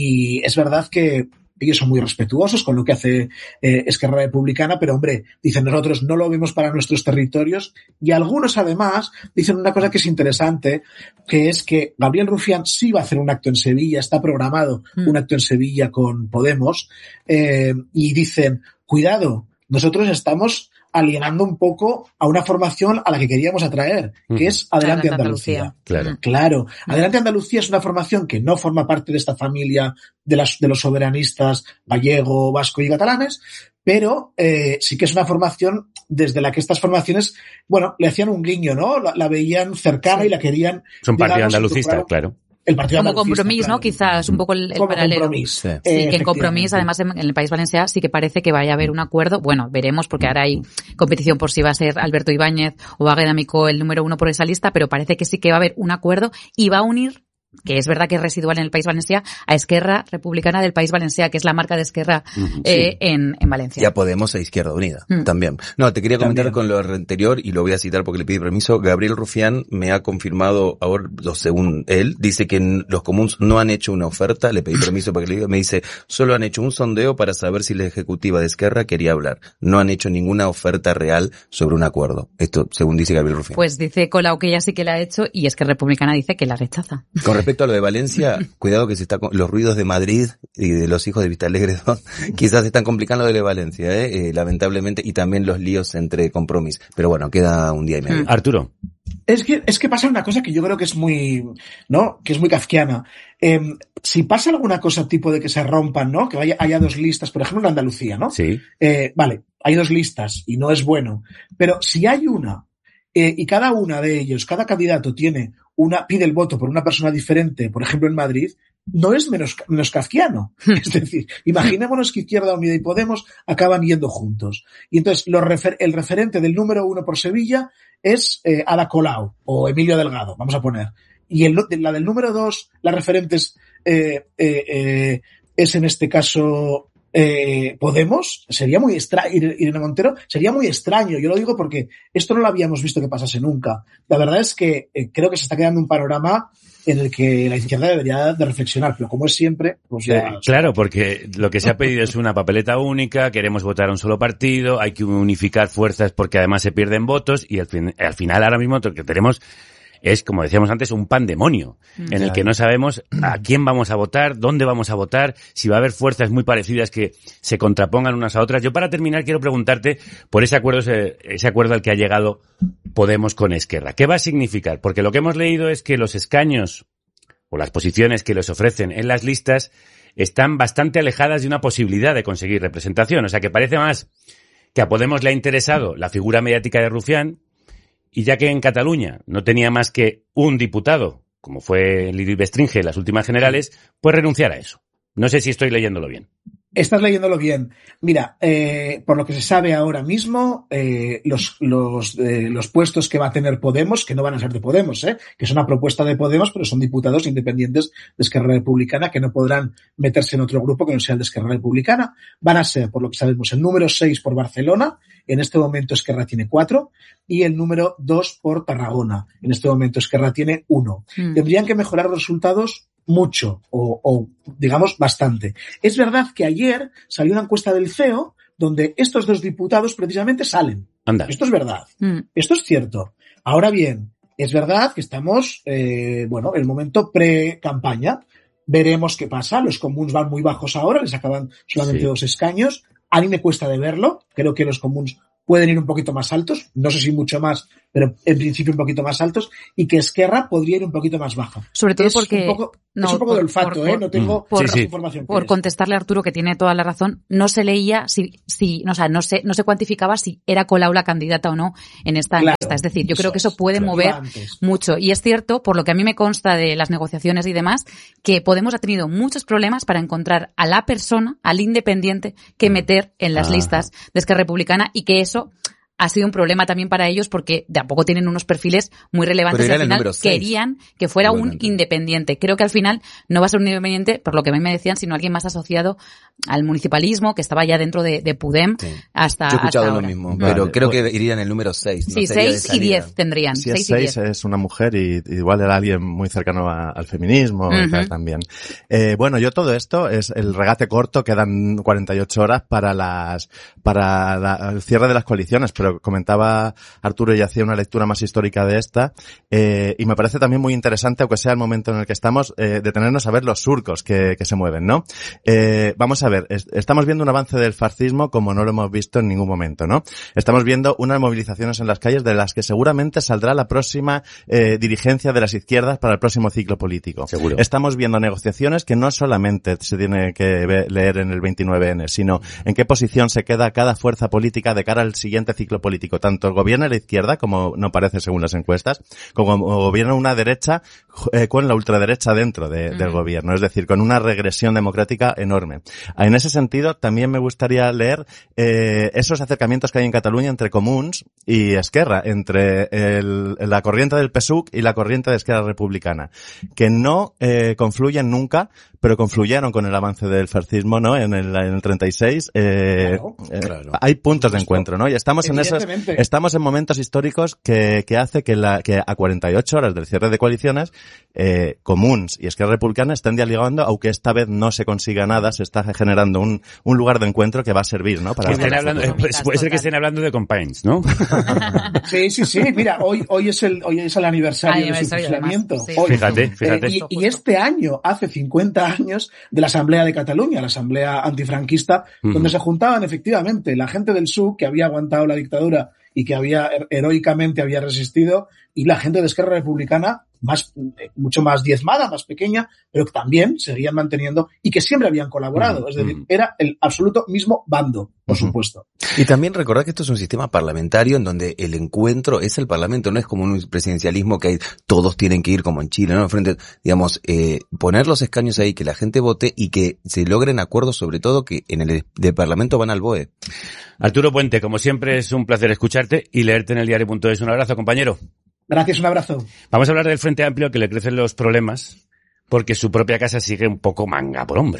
Y es verdad que ellos son muy respetuosos con lo que hace eh, Esquerra Republicana, pero hombre, dicen nosotros no lo vemos para nuestros territorios, y algunos además dicen una cosa que es interesante, que es que Gabriel Rufián sí va a hacer un acto en Sevilla, está programado mm. un acto en Sevilla con Podemos, eh, y dicen, cuidado, nosotros estamos alienando un poco a una formación a la que queríamos atraer, que mm. es Adelante Andalucía. Andalucía. Claro. claro. Adelante Andalucía es una formación que no forma parte de esta familia de, las, de los soberanistas gallego, vasco y catalanes, pero eh, sí que es una formación desde la que estas formaciones, bueno, le hacían un guiño, ¿no? La, la veían cercana sí. y la querían...
Es un partido andalucista, claro.
El partido
como compromiso,
claro.
¿no? Quizás un poco el, el paralelo.
Compromiso.
Sí, eh, que en compromiso, además en, en el País Valenciano sí que parece que vaya a haber un acuerdo. Bueno, veremos porque ahora hay competición por si va a ser Alberto Ibáñez o Águeda Micó el número uno por esa lista, pero parece que sí que va a haber un acuerdo y va a unir, que es verdad que es residual en el País Valenciano, a Esquerra Republicana del País Valenciano, que es la marca de Esquerra uh-huh, eh, sí. en, en Valencia.
Ya Podemos e Izquierda Unida, mm. también. No, te quería comentar también. Con lo anterior, y lo voy a citar porque le pide permiso. Gabriel Rufián me ha confirmado, ahora, según él, dice que los comuns no han hecho una oferta, le pedí permiso para que le diga, me dice, solo han hecho un sondeo para saber si la ejecutiva de Esquerra quería hablar. No han hecho ninguna oferta real sobre un acuerdo. Esto, según dice Gabriel Rufián.
Pues dice Colau que ella sí que la ha hecho, y Esquerra Republicana dice que la rechaza.
Con respecto a lo de Valencia, cuidado que se está con los ruidos de Madrid y de los hijos de Vistalegre dos, quizás se están complicando lo de Valencia, ¿eh? Eh, lamentablemente, y también los líos entre Compromís. Pero bueno, queda un día y medio.
Mm. Arturo.
Es que, es que pasa una cosa que yo creo que es muy, ¿no? Que es muy kafkiana. Eh, si pasa alguna cosa tipo de que se rompan, ¿no? Que vaya, haya dos listas, por ejemplo en Andalucía, ¿no?
Sí.
Eh, vale, hay dos listas y no es bueno. Pero si hay una, eh, y cada una de ellos, cada candidato tiene una, pide el voto por una persona diferente, por ejemplo en Madrid, no es menos, menos kafkiano. Es decir, imaginémonos que Izquierda Unida y Podemos acaban yendo juntos. Y entonces los refer, el referente del número uno por Sevilla es eh, Ada Colau o Emilio Delgado, vamos a poner. Y el, la del número dos, la referente es, eh, eh, eh, es en este caso eh, Podemos. Sería muy extraño, Irene Montero, sería muy extraño. Yo lo digo porque esto no lo habíamos visto que pasase nunca. La verdad es que eh, creo que se está quedando un panorama en el que la izquierda debería de reflexionar, pero como es siempre, pues ya...
Eh, claro, porque lo que se ha pedido es una papeleta única, queremos votar a un solo partido, hay que unificar fuerzas porque además se pierden votos, y al, fin, al final ahora mismo lo que tenemos es, como decíamos antes, un pandemonio en el que no sabemos a quién vamos a votar, dónde vamos a votar, si va a haber fuerzas muy parecidas que se contrapongan unas a otras. Yo, para terminar, quiero preguntarte por ese acuerdo, ese, ese acuerdo al que ha llegado Podemos con Esquerra. ¿Qué va a significar? Porque lo que hemos leído es que los escaños o las posiciones que les ofrecen en las listas están bastante alejadas de una posibilidad de conseguir representación. O sea, que parece más que a Podemos le ha interesado la figura mediática de Rufián, y ya que en Cataluña no tenía más que un diputado, como fue Lili Bestringe en las últimas generales, pues renunciar a eso. No sé si estoy leyéndolo bien.
Estás leyéndolo bien. Mira, eh, por lo que se sabe ahora mismo, eh, los, los, eh, los puestos que va a tener Podemos, que no van a ser de Podemos, eh, que es una propuesta de Podemos, pero son diputados independientes de Esquerra Republicana que no podrán meterse en otro grupo que no sea el de Esquerra Republicana. Van a ser, por lo que sabemos, el número seis por Barcelona. En este momento Esquerra tiene cuatro. Y el número dos por Tarragona. En este momento Esquerra tiene uno. Mm. Tendrían que mejorar los resultados mucho o, o, digamos, bastante. Es verdad que ayer salió una encuesta del C E O donde estos dos diputados precisamente salen.
Anda.
Esto es verdad. Mm. Esto es cierto. Ahora bien, es verdad que estamos, eh, bueno, en el momento pre-campaña. Veremos qué pasa. Los comuns van muy bajos ahora, les acaban solamente sí. dos escaños. A mí me cuesta de verlo. Creo que los comuns pueden ir un poquito más altos, no sé si mucho más, pero en principio un poquito más altos, y que Esquerra podría ir un poquito más baja.
Sobre todo
es
porque...
Un poco,
no,
es un poco
por,
de olfato,
por,
¿eh? No tengo
por,
sí, sí. información.
Por contestarle a Arturo, que tiene toda la razón, no se leía si, si no, o sea, no se, no se cuantificaba si era Colau la candidata o no en esta
claro,
encuesta. Es decir, yo creo que eso puede
claro,
mover mucho. Y es cierto, por lo que a mí me consta de las negociaciones y demás, que Podemos ha tenido muchos problemas para encontrar a la persona, al independiente, que meter en las ah. listas de Esquerra Republicana, y que eso ha sido un problema también para ellos porque de a poco tienen unos perfiles muy relevantes y al final querían que fuera un independiente. Creo que al final no va a ser un independiente, por lo que a mí me decían, sino alguien más asociado al municipalismo, que estaba ya dentro de, de Pudem sí. hasta
Yo he escuchado
hasta
lo
ahora.
mismo, vale. pero creo que irían el número seis.
Sí,
no
seis y diez tendrían.
Si es seis es una mujer y igual era alguien muy cercano a, al feminismo uh-huh. y tal también. Eh, bueno, yo todo esto es el regate corto, quedan cuarenta y ocho horas para las para la, el cierre de las coaliciones, pero comentaba Arturo y hacía una lectura más histórica de esta, eh, y me parece también muy interesante, aunque sea el momento en el que estamos, eh, detenernos a ver los surcos que, que se mueven, ¿no? Eh, vamos a ver, es, estamos viendo un avance del fascismo como no lo hemos visto en ningún momento, ¿no? Estamos viendo unas movilizaciones en las calles de las que seguramente saldrá la próxima eh, dirigencia de las izquierdas para el próximo ciclo político.
Seguro.
Estamos viendo negociaciones que no solamente se tiene que ver, leer en el veintinueve ene, sino en qué posición se queda cada fuerza política de cara al siguiente ciclo político, tanto gobierna la izquierda, como no parece según las encuestas, como gobierna una derecha eh, con la ultraderecha dentro de, del gobierno, es decir, con una regresión democrática enorme. En ese sentido, también me gustaría leer eh, esos acercamientos que hay en Cataluña entre Comuns y Esquerra, entre el, la corriente del P S U C y la corriente de Esquerra Republicana, que no eh, confluyen nunca, pero confluyeron con el avance del fascismo, ¿no? En el, en el treinta y seis, eh, claro, eh, claro. hay puntos de encuentro, ¿no? Y estamos en esos, estamos en momentos históricos que, que hace que la, que a cuarenta y ocho horas del cierre de coaliciones, eh, Comuns y Esquerra Republicana estén dialogando, aunque esta vez no se consiga nada, se está generando un, un lugar de encuentro que va a servir, ¿no? Para
estén hablando, pues, puede ser que estén hablando de Companys, ¿no?
Sí, sí, sí, mira, hoy, hoy es el, hoy es el aniversario Ay, de su fusilamiento.
Sí.
Hoy,
fíjate, fíjate.
Eh, y, y este año, hace cincuenta años de la Asamblea de Cataluña, la Asamblea antifranquista, uh-huh. donde se juntaban efectivamente la gente del S U que había aguantado la dictadura y que había heroicamente había resistido, y la gente de Esquerra Republicana, más, mucho más diezmada, más pequeña, pero que también seguían manteniendo y que siempre habían colaborado. Uh-huh. Es decir, era el absoluto mismo bando, por uh-huh. supuesto.
Y también recordar que esto es un sistema parlamentario en donde el encuentro es el Parlamento, no es como un presidencialismo que hay, todos tienen que ir como en Chile, ¿no? Frente, digamos, eh, poner los escaños ahí, que la gente vote y que se logren acuerdos, sobre todo que en el de Parlamento van al B O E.
Arturo Puente, como siempre es un placer escucharte y leerte en el diario punto es. Un abrazo, compañero.
Gracias, un abrazo.
Vamos a hablar del Frente Amplio, que le crecen los problemas porque su propia casa sigue un poco manga por hombro.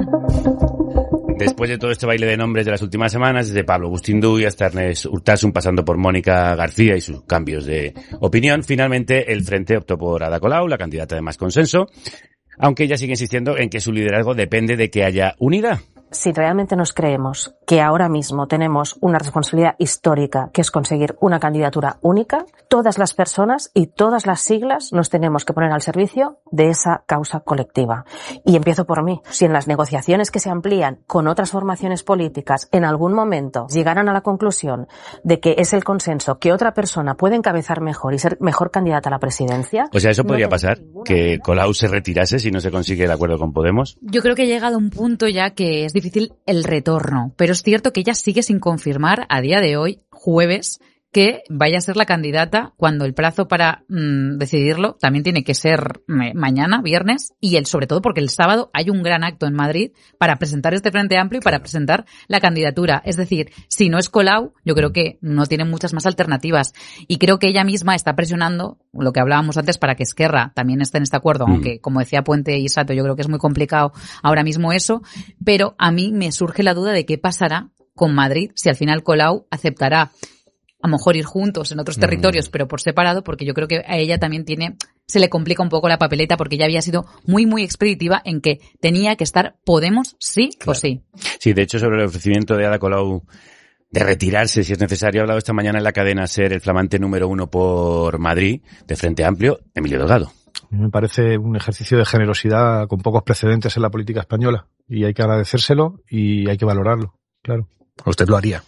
Después de todo este baile de nombres de las últimas semanas, desde Pablo Agustín Duy hasta Ernest Urtasun, pasando por Mónica García y sus cambios de opinión, finalmente el Frente optó por Ada Colau, la candidata de más consenso, aunque ella sigue insistiendo en que su liderazgo depende de que haya unidad.
Si realmente nos creemos que ahora mismo tenemos una responsabilidad histórica, que es conseguir una candidatura única, todas las personas y todas las siglas nos tenemos que poner al servicio de esa causa colectiva. Y empiezo por mí. Si en las negociaciones que se amplían con otras formaciones políticas en algún momento llegaran a la conclusión de que es el consenso que otra persona puede encabezar mejor y ser mejor candidata a la presidencia...
O sea, ¿eso podría no pasar? ¿Que Colau se retirase si no se consigue el acuerdo con Podemos?
Yo creo que ha llegado a un punto ya que es difícil el retorno, pero es cierto que ella sigue sin confirmar a día de hoy, jueves, que vaya a ser la candidata cuando el plazo para mmm, decidirlo también tiene que ser me, mañana, viernes, y el sobre todo porque el sábado hay un gran acto en Madrid para presentar este Frente Amplio y para presentar la candidatura. Es decir, si no es Colau, yo creo que no tienen muchas más alternativas. Y creo que ella misma está presionando, lo que hablábamos antes, para que Esquerra también esté en este acuerdo, mm. aunque como decía Puente y Sato, yo creo que es muy complicado ahora mismo eso, pero a mí me surge la duda de qué pasará con Madrid si al final Colau aceptará a lo mejor ir juntos en otros territorios, mm. pero por separado, porque yo creo que a ella también tiene, se le complica un poco la papeleta, porque ella había sido muy, muy expeditiva en que tenía que estar Podemos sí claro. o sí.
Sí, de hecho, sobre el ofrecimiento de Ada Colau de retirarse, si es necesario, ha hablado esta mañana en la cadena SER el flamante número uno por Madrid, de Frente Amplio, Emilio Delgado.
Me parece un ejercicio de generosidad con pocos precedentes en la política española, y hay que agradecérselo y hay que valorarlo, claro.
¿Usted lo haría?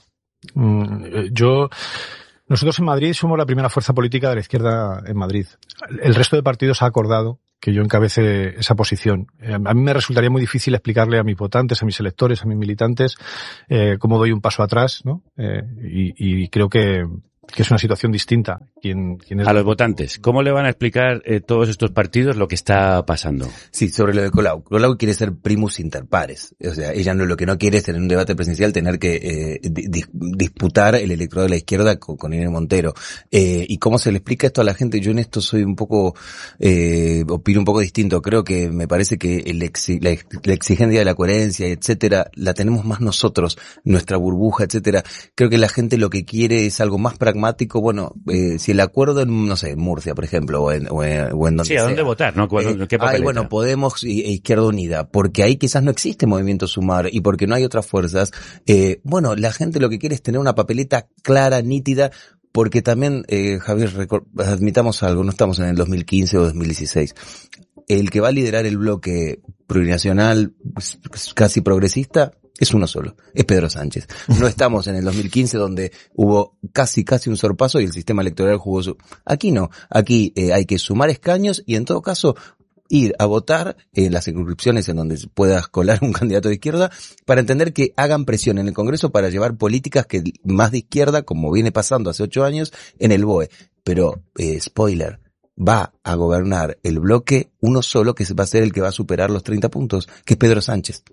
Yo, nosotros en Madrid somos la primera fuerza política de la izquierda en Madrid. El resto de partidos ha acordado que yo encabece esa posición. A mí me resultaría muy difícil explicarle a mis votantes, a mis electores, a mis militantes, eh, cómo doy un paso atrás, ¿no? Eh, y, y creo que, que es una situación distinta. ¿Quién, quién es
a los votantes, ¿cómo le van a explicar eh, todos estos partidos lo que está pasando?
Sí, sobre lo de Colau. Colau quiere ser primus inter pares. O sea, ella no lo que no quiere es en un debate presidencial tener que eh, di, disputar el electorado de la izquierda con, con Irene Montero. Eh, ¿Y cómo se le explica esto a la gente? Yo en esto soy un poco, eh, opino un poco distinto. Creo que me parece que el exi, la, la exigencia de la coherencia, etcétera, la tenemos más nosotros, nuestra burbuja, etcétera. Creo que la gente lo que quiere es algo más pragmático. Bueno, eh, si el acuerdo en, no sé, en Murcia, por ejemplo, o en, o en, o en donde
Sí, ¿a dónde
sea.
votar? ¿No?
Eh,
¿Qué
ay, bueno, Podemos e Izquierda Unida, porque ahí quizás no existe Movimiento Sumar y porque no hay otras fuerzas. Eh, bueno, la gente lo que quiere es tener una papeleta clara, nítida, porque también, eh, Javier, admitamos algo, no estamos en el dos mil quince o dos mil dieciséis. El que va a liderar el bloque plurinacional casi progresista es uno solo, es Pedro Sánchez. No estamos en el dos mil quince donde hubo casi casi un sorpaso y el sistema electoral jugó su... Aquí no, aquí eh, hay que sumar escaños y en todo caso ir a votar en las circunscripciones en donde puedas colar un candidato de izquierda para entender que hagan presión en el Congreso para llevar políticas que más de izquierda, como viene pasando hace ocho años, en el B O E. Pero, eh, spoiler, va a gobernar el bloque uno solo que va a ser el que va a superar los treinta puntos, que es Pedro Sánchez.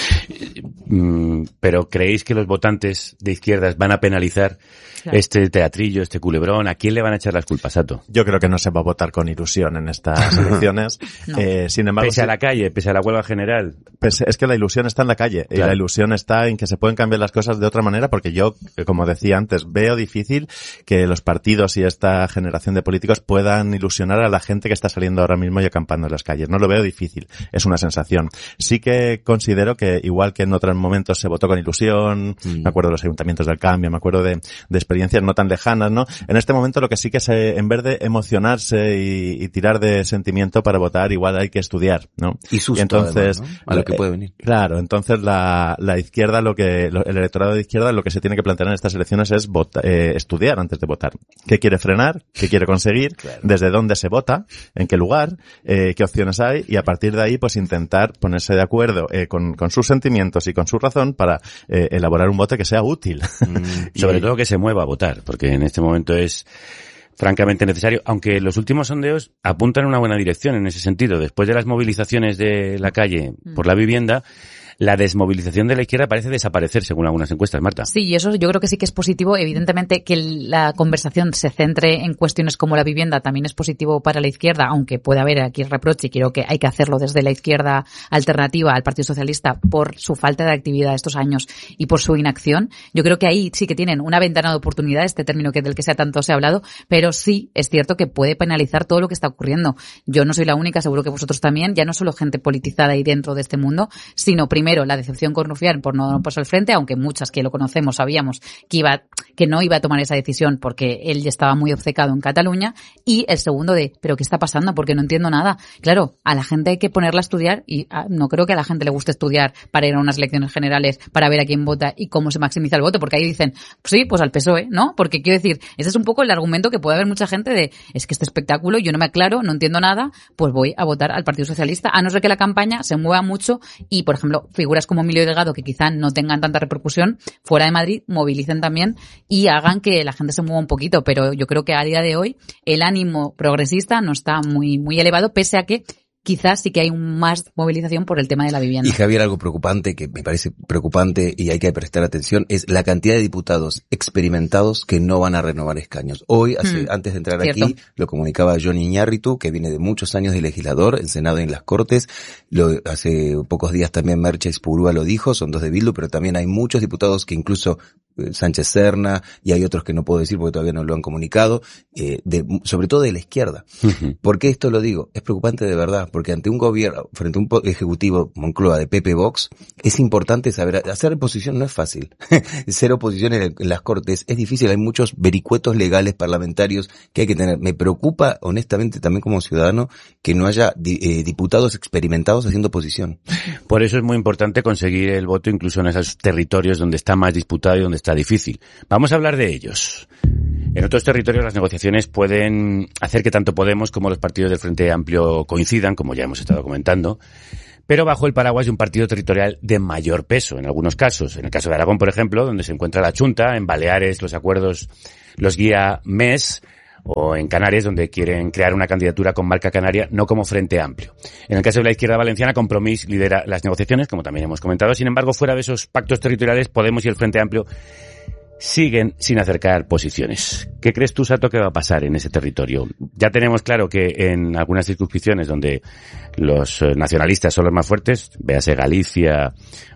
Pero ¿creéis que los votantes de izquierdas van a penalizar claro. este teatrillo, este culebrón? ¿A quién le van a echar las culpas, Sato?
Yo creo que no se va a votar con ilusión en estas elecciones. no. eh, sin embargo,
pese a la calle, pese a la huelga general.
Pese, es que la ilusión está en la calle. Claro. Y la ilusión está en que se pueden cambiar las cosas de otra manera, porque yo, como decía antes, veo difícil que los partidos y esta generación de políticos puedan ilusionar a la gente que está saliendo ahora mismo y acampando en las calles. No lo veo difícil. Es una sensación. Sí que considero que, igual que en otros momentos se votó con ilusión, mm. me acuerdo de los ayuntamientos del cambio, me acuerdo de, de experiencias no tan lejanas, ¿no? En este momento lo que sí que es, en vez de emocionarse y, y tirar de sentimiento para votar, igual hay que estudiar, ¿no?
Y susto,
y entonces,
además, ¿no? A lo que puede venir.
Claro, entonces la, la izquierda, lo que, lo, el electorado de izquierda lo que se tiene que plantear en estas elecciones es vota, eh, estudiar antes de votar. ¿Qué quiere frenar? ¿Qué quiere conseguir? Claro. ¿Desde dónde se vota? ¿En qué lugar? Eh, ¿Qué opciones hay? Y a partir de ahí, pues intentar ponerse de acuerdo eh, con, con sus sentimientos y con su razón para eh, elaborar un voto que sea útil.
Mm, y sobre todo que se mueva a votar, porque en este momento es francamente necesario, aunque los últimos sondeos apuntan en una buena dirección en ese sentido. Después de las movilizaciones de la calle por la vivienda, la desmovilización de la izquierda parece desaparecer, según algunas encuestas, Marta.
Sí, y eso yo creo que sí que es positivo. Evidentemente que la conversación se centre en cuestiones como la vivienda también es positivo para la izquierda, aunque puede haber aquí reproche, y creo que hay que hacerlo desde la izquierda alternativa al Partido Socialista por su falta de actividad estos años y por su inacción. Yo creo que ahí sí que tienen una ventana de oportunidad, este término que del que sea tanto se ha hablado, pero sí es cierto que puede penalizar todo lo que está ocurriendo. Yo no soy la única, seguro que vosotros también, ya no solo gente politizada ahí dentro de este mundo, sino primero Primero, la decepción con Rufián por no pasar al frente, aunque muchas que lo conocemos sabíamos que iba, que no iba a tomar esa decisión porque él ya estaba muy obcecado en Cataluña. Y el segundo de, ¿pero qué está pasando? Porque no entiendo nada. Claro, a la gente hay que ponerla a estudiar y a, no creo que a la gente le guste estudiar para ir a unas elecciones generales, para ver a quién vota y cómo se maximiza el voto, porque ahí dicen, sí, pues al P S O E, ¿no? Porque quiero decir, ese es un poco el argumento que puede haber mucha gente de, es que este espectáculo, yo no me aclaro, no entiendo nada, pues voy a votar al Partido Socialista, a no ser que la campaña se mueva mucho y, por ejemplo, figuras como Emilio Delgado, que quizá no tengan tanta repercusión, fuera de Madrid, movilicen también y hagan que la gente se mueva un poquito. Pero yo creo que a día de hoy el ánimo progresista no está muy, muy elevado, pese a que quizás sí que hay más movilización por el tema de la vivienda.
Y Javier, algo preocupante, que me parece preocupante y hay que prestar atención, es la cantidad de diputados experimentados que no van a renovar escaños. Hoy, hace, hmm, antes de entrar cierto. aquí, lo comunicaba Johnny Iñárritu, que viene de muchos años de legislador, en Senado y en las Cortes. Lo, hace pocos días también Merche Spurúa lo dijo, son dos de Bildu, pero también hay muchos diputados que incluso Sánchez Serna, y hay otros que no puedo decir porque todavía no lo han comunicado, eh, de, sobre todo de la izquierda. Uh-huh. ¿Por qué esto lo digo? Es preocupante de verdad, porque ante un gobierno, frente a un ejecutivo Moncloa de P P Vox, es importante saber, hacer oposición no es fácil. Ser oposición en, el, en las Cortes es difícil, hay muchos vericuetos legales parlamentarios que hay que tener. Me preocupa, honestamente, también como ciudadano, que no haya di, eh, diputados experimentados haciendo oposición.
Por eso es muy importante conseguir el voto incluso en esos territorios donde está más disputado y donde está difícil. Vamos a hablar de ellos. En otros territorios las negociaciones pueden hacer que tanto Podemos como los partidos del Frente Amplio coincidan, como ya hemos estado comentando, pero bajo el paraguas de un partido territorial de mayor peso en algunos casos. En el caso de Aragón, por ejemplo, donde se encuentra la Chunta, en Baleares los acuerdos los guía M E S, o en Canarias, donde quieren crear una candidatura con marca canaria, no como Frente Amplio. En el caso de la izquierda valenciana, Compromís lidera las negociaciones, como también hemos comentado. Sin embargo, fuera de esos pactos territoriales, Podemos y el Frente Amplio siguen sin acercar posiciones. ¿Qué crees tú, Sato, que va a pasar en ese territorio? Ya tenemos claro que en algunas circunscripciones donde los nacionalistas son los más fuertes, véase Galicia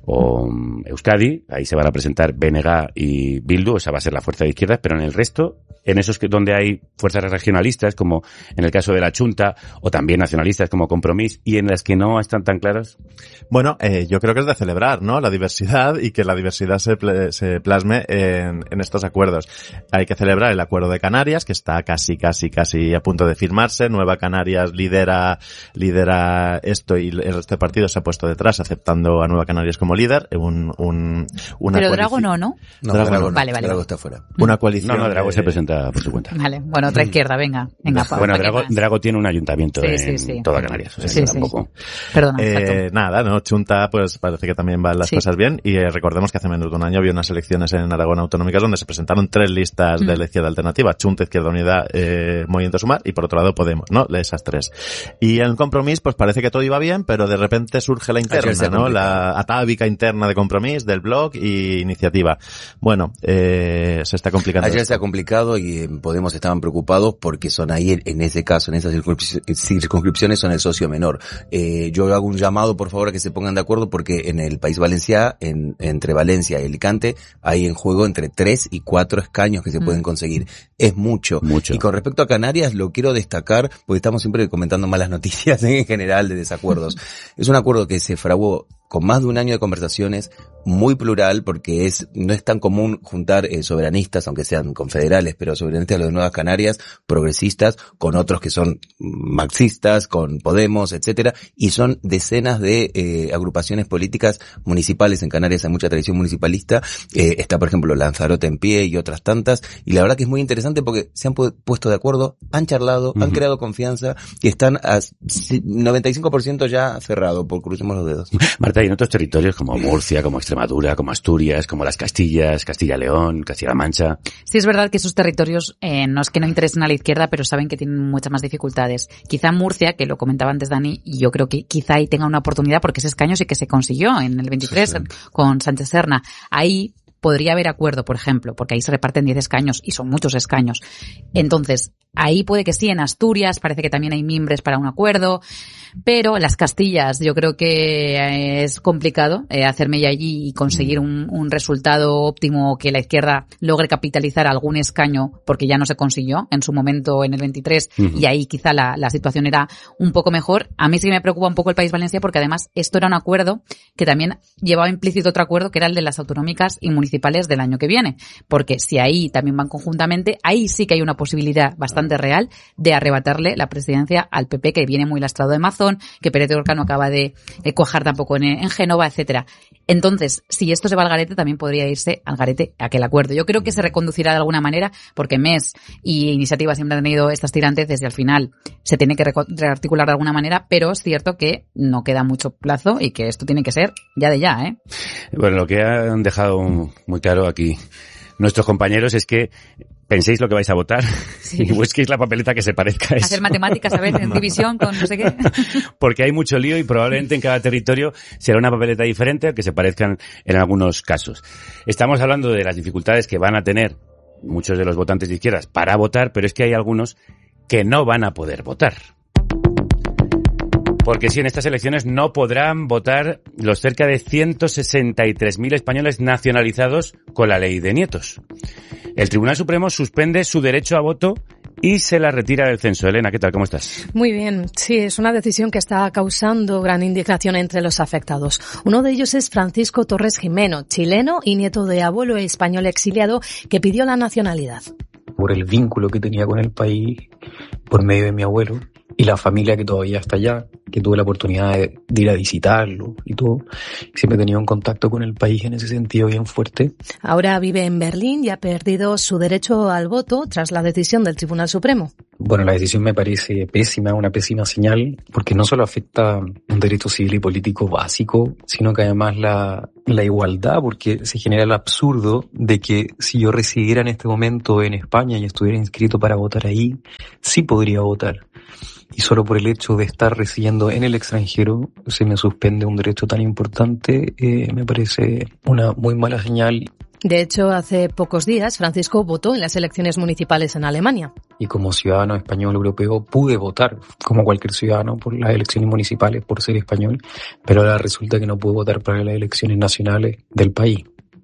o Euskadi, ahí se van a presentar B N G y Bildu, esa va a ser la fuerza de izquierdas, pero en el resto, en esos que donde hay fuerzas regionalistas, como en el caso de la Chunta, o también nacionalistas como Compromís, y en las que no están tan claras.
Bueno, eh, yo creo que es de celebrar, ¿no?, la diversidad, y que la diversidad se, pl- se plasme en, en estos acuerdos. Hay que celebrar el acuerdo de Canarias, que está casi, casi, casi a punto de firmarse. Nueva Canarias lidera, lidera esto, y el resto de partidos se ha puesto detrás, aceptando a Nueva Canarias como líder. Un, un, una
Pero Drago no, ¿no?
No,
Drago,
Drago
no.
no.
Vale, vale.
Drago está fuera.
Una coalición.
No, no, Drago
eh,
se presenta por su cuenta.
Vale, bueno, otra izquierda, venga. venga pa,
bueno,
pa
Drago, Drago tiene un ayuntamiento
sí,
en
sí, sí.
toda Canarias. O sea,
sí,
que
sí,
tampoco.
sí. Perdona.
Eh, nada, ¿no? Chunta, pues parece que también van las
sí.
cosas bien, y eh, recordemos que hace menos de un año había unas elecciones en Aragón autonómicas donde se presentaron tres listas mm. de la izquierda alternativa: Chunta, Izquierda Unida, eh, Movimiento Sumar, y por otro lado Podemos, ¿no? Esas tres. Y en el Compromís, pues parece que todo iba bien, pero de repente surge la interna, ¿no? La atávica interna de Compromís, del Bloc y Iniciativa. Bueno, eh, se está complicando.
Ayer
esto.
se ha complicado y en Podemos estaban preocupados porque son ahí, en ese caso, en esas circunscripciones, son el socio menor. Eh, yo hago un llamado, por favor, a que se pongan de acuerdo, porque en el País Valencià, en, entre Valencia y Alicante, hay en juego entre tres y cuatro escaños que se mm. pueden conseguir. Es mucho.
Mucho.
Y con respecto a Canarias, lo quiero destacar, porque estamos siempre comentando malas noticias en general de desacuerdos. Es un acuerdo que se fraguó con más de un año de conversaciones, muy plural, porque es no es tan común juntar eh, soberanistas, aunque sean confederales, pero soberanistas de las Nuevas Canarias, progresistas, con otros que son marxistas, con Podemos, etcétera, y son decenas de eh, agrupaciones políticas municipales en Canarias. Hay mucha tradición municipalista, eh, está por ejemplo Lanzarote en pie y otras tantas, y la verdad que es muy interesante porque se han pu- puesto de acuerdo, han charlado, uh-huh. han creado confianza, y están a noventa y cinco por ciento ya cerrado, por crucemos los dedos.
Marta, y en otros territorios como Murcia, como Extremadura, como Asturias, como las Castillas, Castilla-León, Castilla-La Mancha.
Sí, es verdad que esos territorios eh, no es que no interesen a la izquierda, pero saben que tienen muchas más dificultades. Quizá Murcia, que lo comentaba antes Dani, y yo creo que quizá ahí tenga una oportunidad, porque ese escaño sí que se consiguió en el veintitrés sí, sí. con Sánchez Serna. Ahí podría haber acuerdo, por ejemplo, porque ahí se reparten diez escaños y son muchos escaños. Entonces, ahí puede que sí, en Asturias parece que también hay mimbres para un acuerdo, pero las Castillas yo creo que es complicado eh, hacerme ya allí y conseguir un, un resultado óptimo, que la izquierda logre capitalizar algún escaño, porque ya no se consiguió en su momento en el veintitrés uh-huh. y ahí quizá la, la situación era un poco mejor. A mí sí me preocupa un poco el País Valencià, porque además esto era un acuerdo que también llevaba implícito otro acuerdo, que era el de las autonómicas y municipales del año que viene, porque si ahí también van conjuntamente, ahí sí que hay una posibilidad bastante real de arrebatarle la presidencia al P P, que viene muy lastrado de, Maz- razón, que Pérez Gorka no acaba de eh, cuajar tampoco en, en Génova, etcétera. Entonces, si esto se va al garete, también podría irse al garete aquel acuerdo. Yo creo que se reconducirá de alguna manera, porque M E S y Iniciativa siempre han tenido estas tirantes desde el final. Se tiene que rearticular de alguna manera, pero es cierto que no queda mucho plazo y que esto tiene que ser ya de ya, ¿eh?
Bueno, lo que han dejado muy claro aquí nuestros compañeros es que penséis lo que vais a votar sí. y busquéis la papeleta que se parezca a eso.
Hacer matemáticas a veces en división con no sé qué.
Porque hay mucho lío y probablemente en cada territorio será una papeleta diferente que se parezcan en algunos casos. Estamos hablando de las dificultades que van a tener muchos de los votantes de izquierdas para votar, pero es que hay algunos que no van a poder votar. Porque sí, en estas elecciones no podrán votar los cerca de ciento sesenta y tres mil españoles nacionalizados con la ley de nietos. El Tribunal Supremo suspende su derecho a voto y se la retira del censo. Elena, ¿qué tal? ¿Cómo estás?
Muy bien. Sí, es una decisión que está causando gran indignación entre los afectados. Uno de ellos es Francisco Torres Jimeno, chileno y nieto de abuelo español exiliado que pidió la nacionalidad.
Por el vínculo que tenía con el país, por medio de mi abuelo, y la familia que todavía está allá, que tuve la oportunidad de, de ir a visitarlo y todo. Siempre he tenido un contacto con el país en ese sentido bien fuerte.
Ahora vive en Berlín y ha perdido su derecho al voto tras la decisión del Tribunal Supremo.
Bueno, la decisión me parece pésima, una pésima señal, porque no solo afecta un derecho civil y político básico, sino que además la, la igualdad, porque se genera el absurdo de que si yo residiera en este momento en España y estuviera inscrito para votar ahí, sí podría votar. Y solo por el hecho de estar residiendo en el extranjero se me suspende un derecho tan importante, eh, me parece una muy mala señal.
De hecho, hace pocos días Francisco votó en las elecciones municipales en Alemania.
Y como ciudadano español europeo pude votar, como cualquier ciudadano, por las elecciones municipales por ser español, pero ahora resulta que no puedo votar para las elecciones nacionales del país.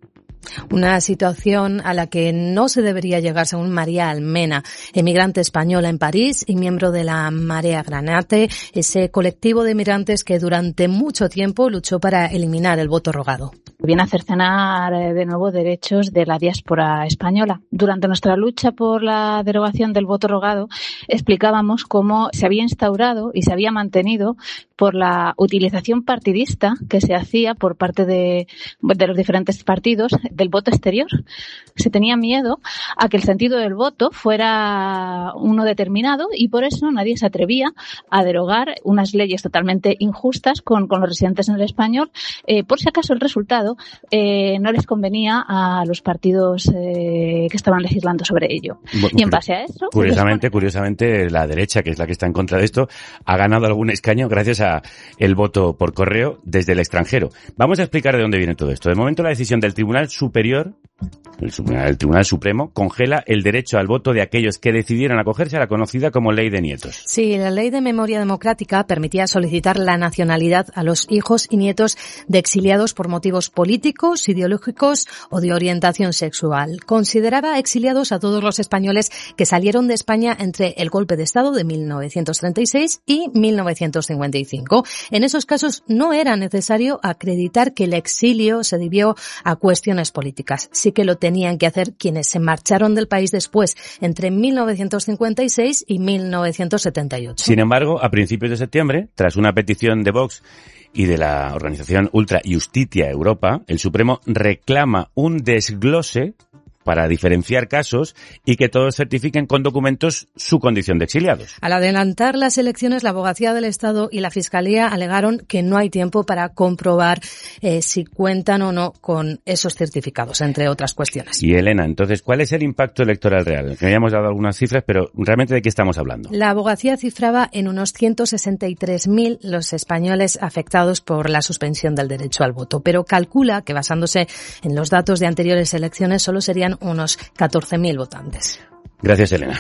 Una situación a la que no se debería llegar, según María Almena, emigrante española en París y miembro de la Marea Granate, ese colectivo de emigrantes que durante mucho tiempo luchó para eliminar el voto rogado.
Viene a cercenar de nuevo derechos de la diáspora española. Durante nuestra lucha por la derogación del voto rogado, explicábamos cómo se había instaurado y se había mantenido por la utilización partidista que se hacía por parte de, de los diferentes partidos del voto exterior. Se tenía miedo a que el sentido del voto fuera uno determinado y por eso nadie se atrevía a derogar unas leyes totalmente injustas con, con los residentes en el español, eh, por si acaso el resultado eh, no les convenía a los partidos eh, que estaban legislando sobre ello. Bueno, y en base a eso...
Curiosamente, curiosamente, la derecha, que es la que está en contra de esto, ha ganado algún escaño gracias a el voto por correo desde el extranjero. Vamos a explicar de dónde viene todo esto. De momento, la decisión del Tribunal Superior, el, el Tribunal Supremo, congela el derecho al voto de aquellos que decidieran acogerse a la conocida como Ley de Nietos.
Sí, la Ley de Memoria Democrática permitía solicitar la nacionalidad a los hijos y nietos de exiliados por motivos políticos, ideológicos o de orientación sexual. Consideraba exiliados a todos los españoles que salieron de España entre el golpe de Estado de mil novecientos treinta y seis y mil novecientos cincuenta y cinco. En esos casos no era necesario acreditar que el exilio se debió a cuestiones políticas. Sí que lo tenían que hacer quienes se marcharon del país después, entre mil novecientos cincuenta y seis y mil novecientos setenta y ocho.
Sin embargo, a principios de septiembre, tras una petición de Vox y de la organización Ultra Justitia Europa, el Supremo reclama un desglose para diferenciar casos y que todos certifiquen con documentos su condición de exiliados.
Al adelantar las elecciones, la Abogacía del Estado y la Fiscalía alegaron que no hay tiempo para comprobar eh, si cuentan o no con esos certificados, entre otras cuestiones.
Y Elena, entonces, ¿cuál es el impacto electoral real? Que habíamos dado algunas cifras, pero ¿realmente de qué estamos hablando?
La Abogacía cifraba en unos ciento sesenta y tres mil los españoles afectados por la suspensión del derecho al voto, pero calcula que basándose en los datos de anteriores elecciones solo serían unos catorce mil votantes.
Gracias, Elena.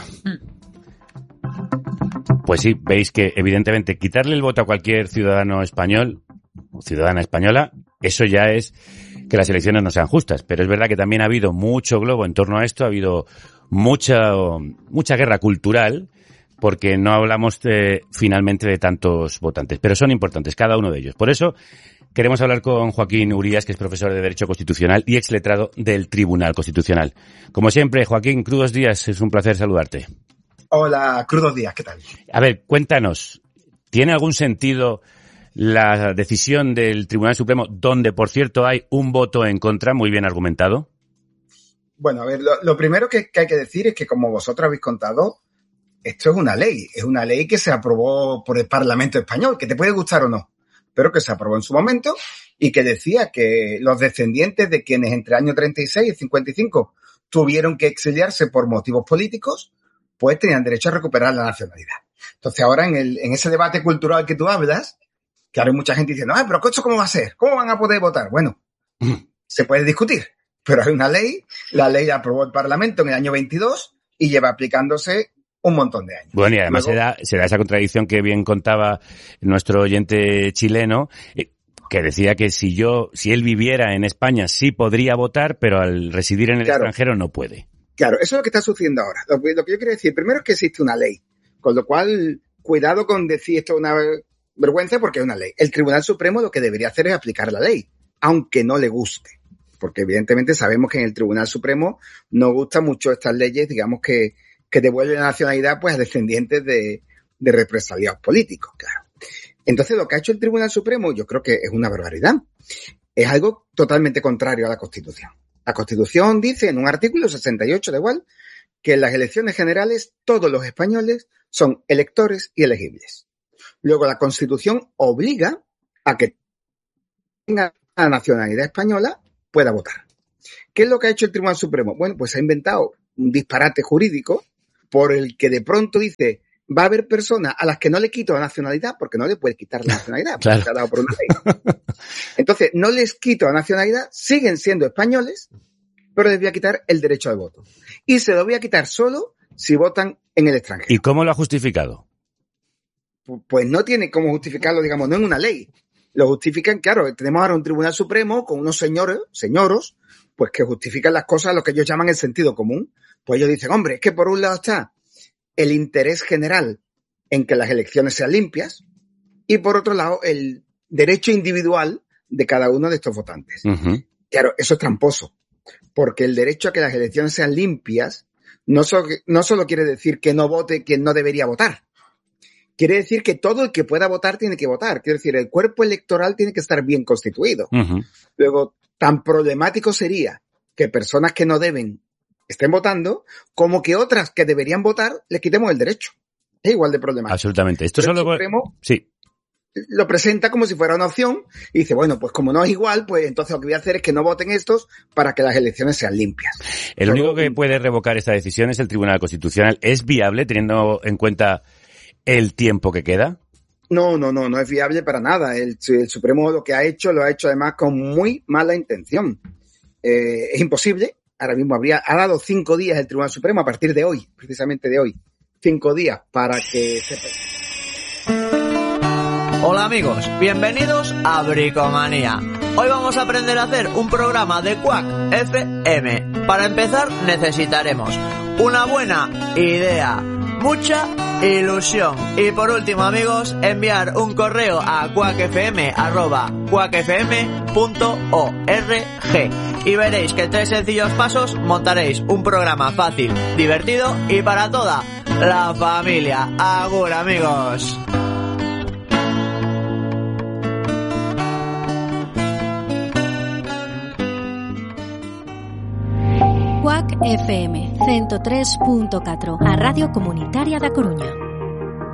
Pues sí, veis que evidentemente quitarle el voto a cualquier ciudadano español o ciudadana española, eso ya es que las elecciones no sean justas. Pero es verdad que también ha habido mucho globo en torno a esto, ha habido mucha, mucha guerra cultural, porque no hablamos de, finalmente de tantos votantes, pero son importantes cada uno de ellos. Por eso queremos hablar con Joaquín Urías, que es profesor de Derecho Constitucional y exletrado del Tribunal Constitucional. Como siempre, Joaquín, crudos días, es un placer saludarte.
Hola, crudos días, ¿qué tal?
A ver, cuéntanos, ¿Tiene algún sentido la decisión del Tribunal Supremo, donde, por cierto, hay un voto en contra muy bien argumentado?
Bueno, a ver, lo, lo primero que, que hay que decir es que, como vosotros habéis contado, esto es una ley. Es una ley que se aprobó por el Parlamento español, que te puede gustar o no, pero que se aprobó en su momento y que decía que los descendientes de quienes entre el año treinta y seis y cincuenta y cinco tuvieron que exiliarse por motivos políticos, pues tenían derecho a recuperar la nacionalidad. Entonces, ahora en, el, en ese debate cultural que tú hablas, que ahora hay mucha gente diciendo, ah, pero ¿esto cómo va a ser? ¿Cómo van a poder votar? Bueno, se puede discutir, pero hay una ley, la ley la aprobó el Parlamento en el año veintidós y lleva aplicándose un montón de años.
Bueno, y además
Luego,
se, da, se da esa contradicción que bien contaba nuestro oyente chileno, eh, que decía que si yo, si él viviera en España sí podría votar, pero al residir en el
claro,
extranjero no puede.
Claro, eso es lo que está sucediendo ahora. Lo, lo que yo quiero decir, primero es que existe una ley, con lo cual, cuidado con decir esto es una vergüenza porque es una ley. El Tribunal Supremo lo que debería hacer es aplicar la ley, aunque no le guste. Porque evidentemente sabemos que en el Tribunal Supremo no gustan mucho estas leyes, digamos, que, que devuelven la nacionalidad pues a descendientes de, de represaliados políticos, claro. Entonces lo que ha hecho el Tribunal Supremo yo creo que es una barbaridad. Es algo totalmente contrario a la Constitución. La Constitución dice en un artículo sesenta y ocho de igual que en las elecciones generales todos los españoles son electores y elegibles. Luego la Constitución obliga a que tenga la nacionalidad española pueda votar. ¿Qué es lo que ha hecho el Tribunal Supremo? Bueno, pues ha inventado un disparate jurídico por el que de pronto dice va a haber personas a las que no le quito la nacionalidad porque no le puedes quitar la nacionalidad,
claro,
porque se ha dado por una ley. Entonces, no les quito la nacionalidad, siguen siendo españoles, pero les voy a quitar el derecho al voto. Y se lo voy a quitar solo si votan en el extranjero.
¿Y cómo lo ha justificado?
Pues no tiene cómo justificarlo, digamos, no en una ley. Lo justifican, claro, tenemos ahora un Tribunal Supremo con unos señores, señoros, pues que justifican las cosas, lo que ellos llaman el sentido común. Pues ellos dicen, hombre, es que por un lado está el interés general en que las elecciones sean limpias y por otro lado el derecho individual de cada uno de estos votantes. Uh-huh. Claro, eso es tramposo, porque el derecho a que las elecciones sean limpias no, so, no solo quiere decir que no vote quien no debería votar. Quiere decir que todo el que pueda votar tiene que votar. Quiere decir, el cuerpo electoral tiene que estar bien constituido. Uh-huh. Luego, tan problemático sería que personas que no deben estén votando, como que otras que deberían votar les quitemos el derecho. Es igual de problemático.
Absolutamente. Esto
Pero
solo...
el Supremo
sí.
lo presenta como si fuera una opción y dice, bueno, pues como no es igual, pues entonces lo que voy a hacer es que no voten estos para que las elecciones sean limpias.
El Pero, único que puede revocar esta decisión es el Tribunal Constitucional. ¿Es viable teniendo en cuenta el tiempo que queda?
No, no, no, no es viable para nada. El, el Supremo lo que ha hecho, lo ha hecho además con muy mala intención. Eh, es imposible. Ahora mismo habría, ha dado cinco días el Tribunal Supremo a partir de hoy, precisamente de hoy. Cinco días para que se...
Hola amigos, bienvenidos a Bricomanía. Hoy vamos a aprender a hacer un programa de Quack F M. Para empezar necesitaremos una buena idea, mucha ilusión y por último amigos enviar un correo a quackfm arroba quackfm punto org y veréis que en tres sencillos pasos montaréis un programa fácil, divertido y para toda la familia. ¡Agur amigos!
Quack F M ciento tres punto catro, a Radio Comunitaria da Coruña.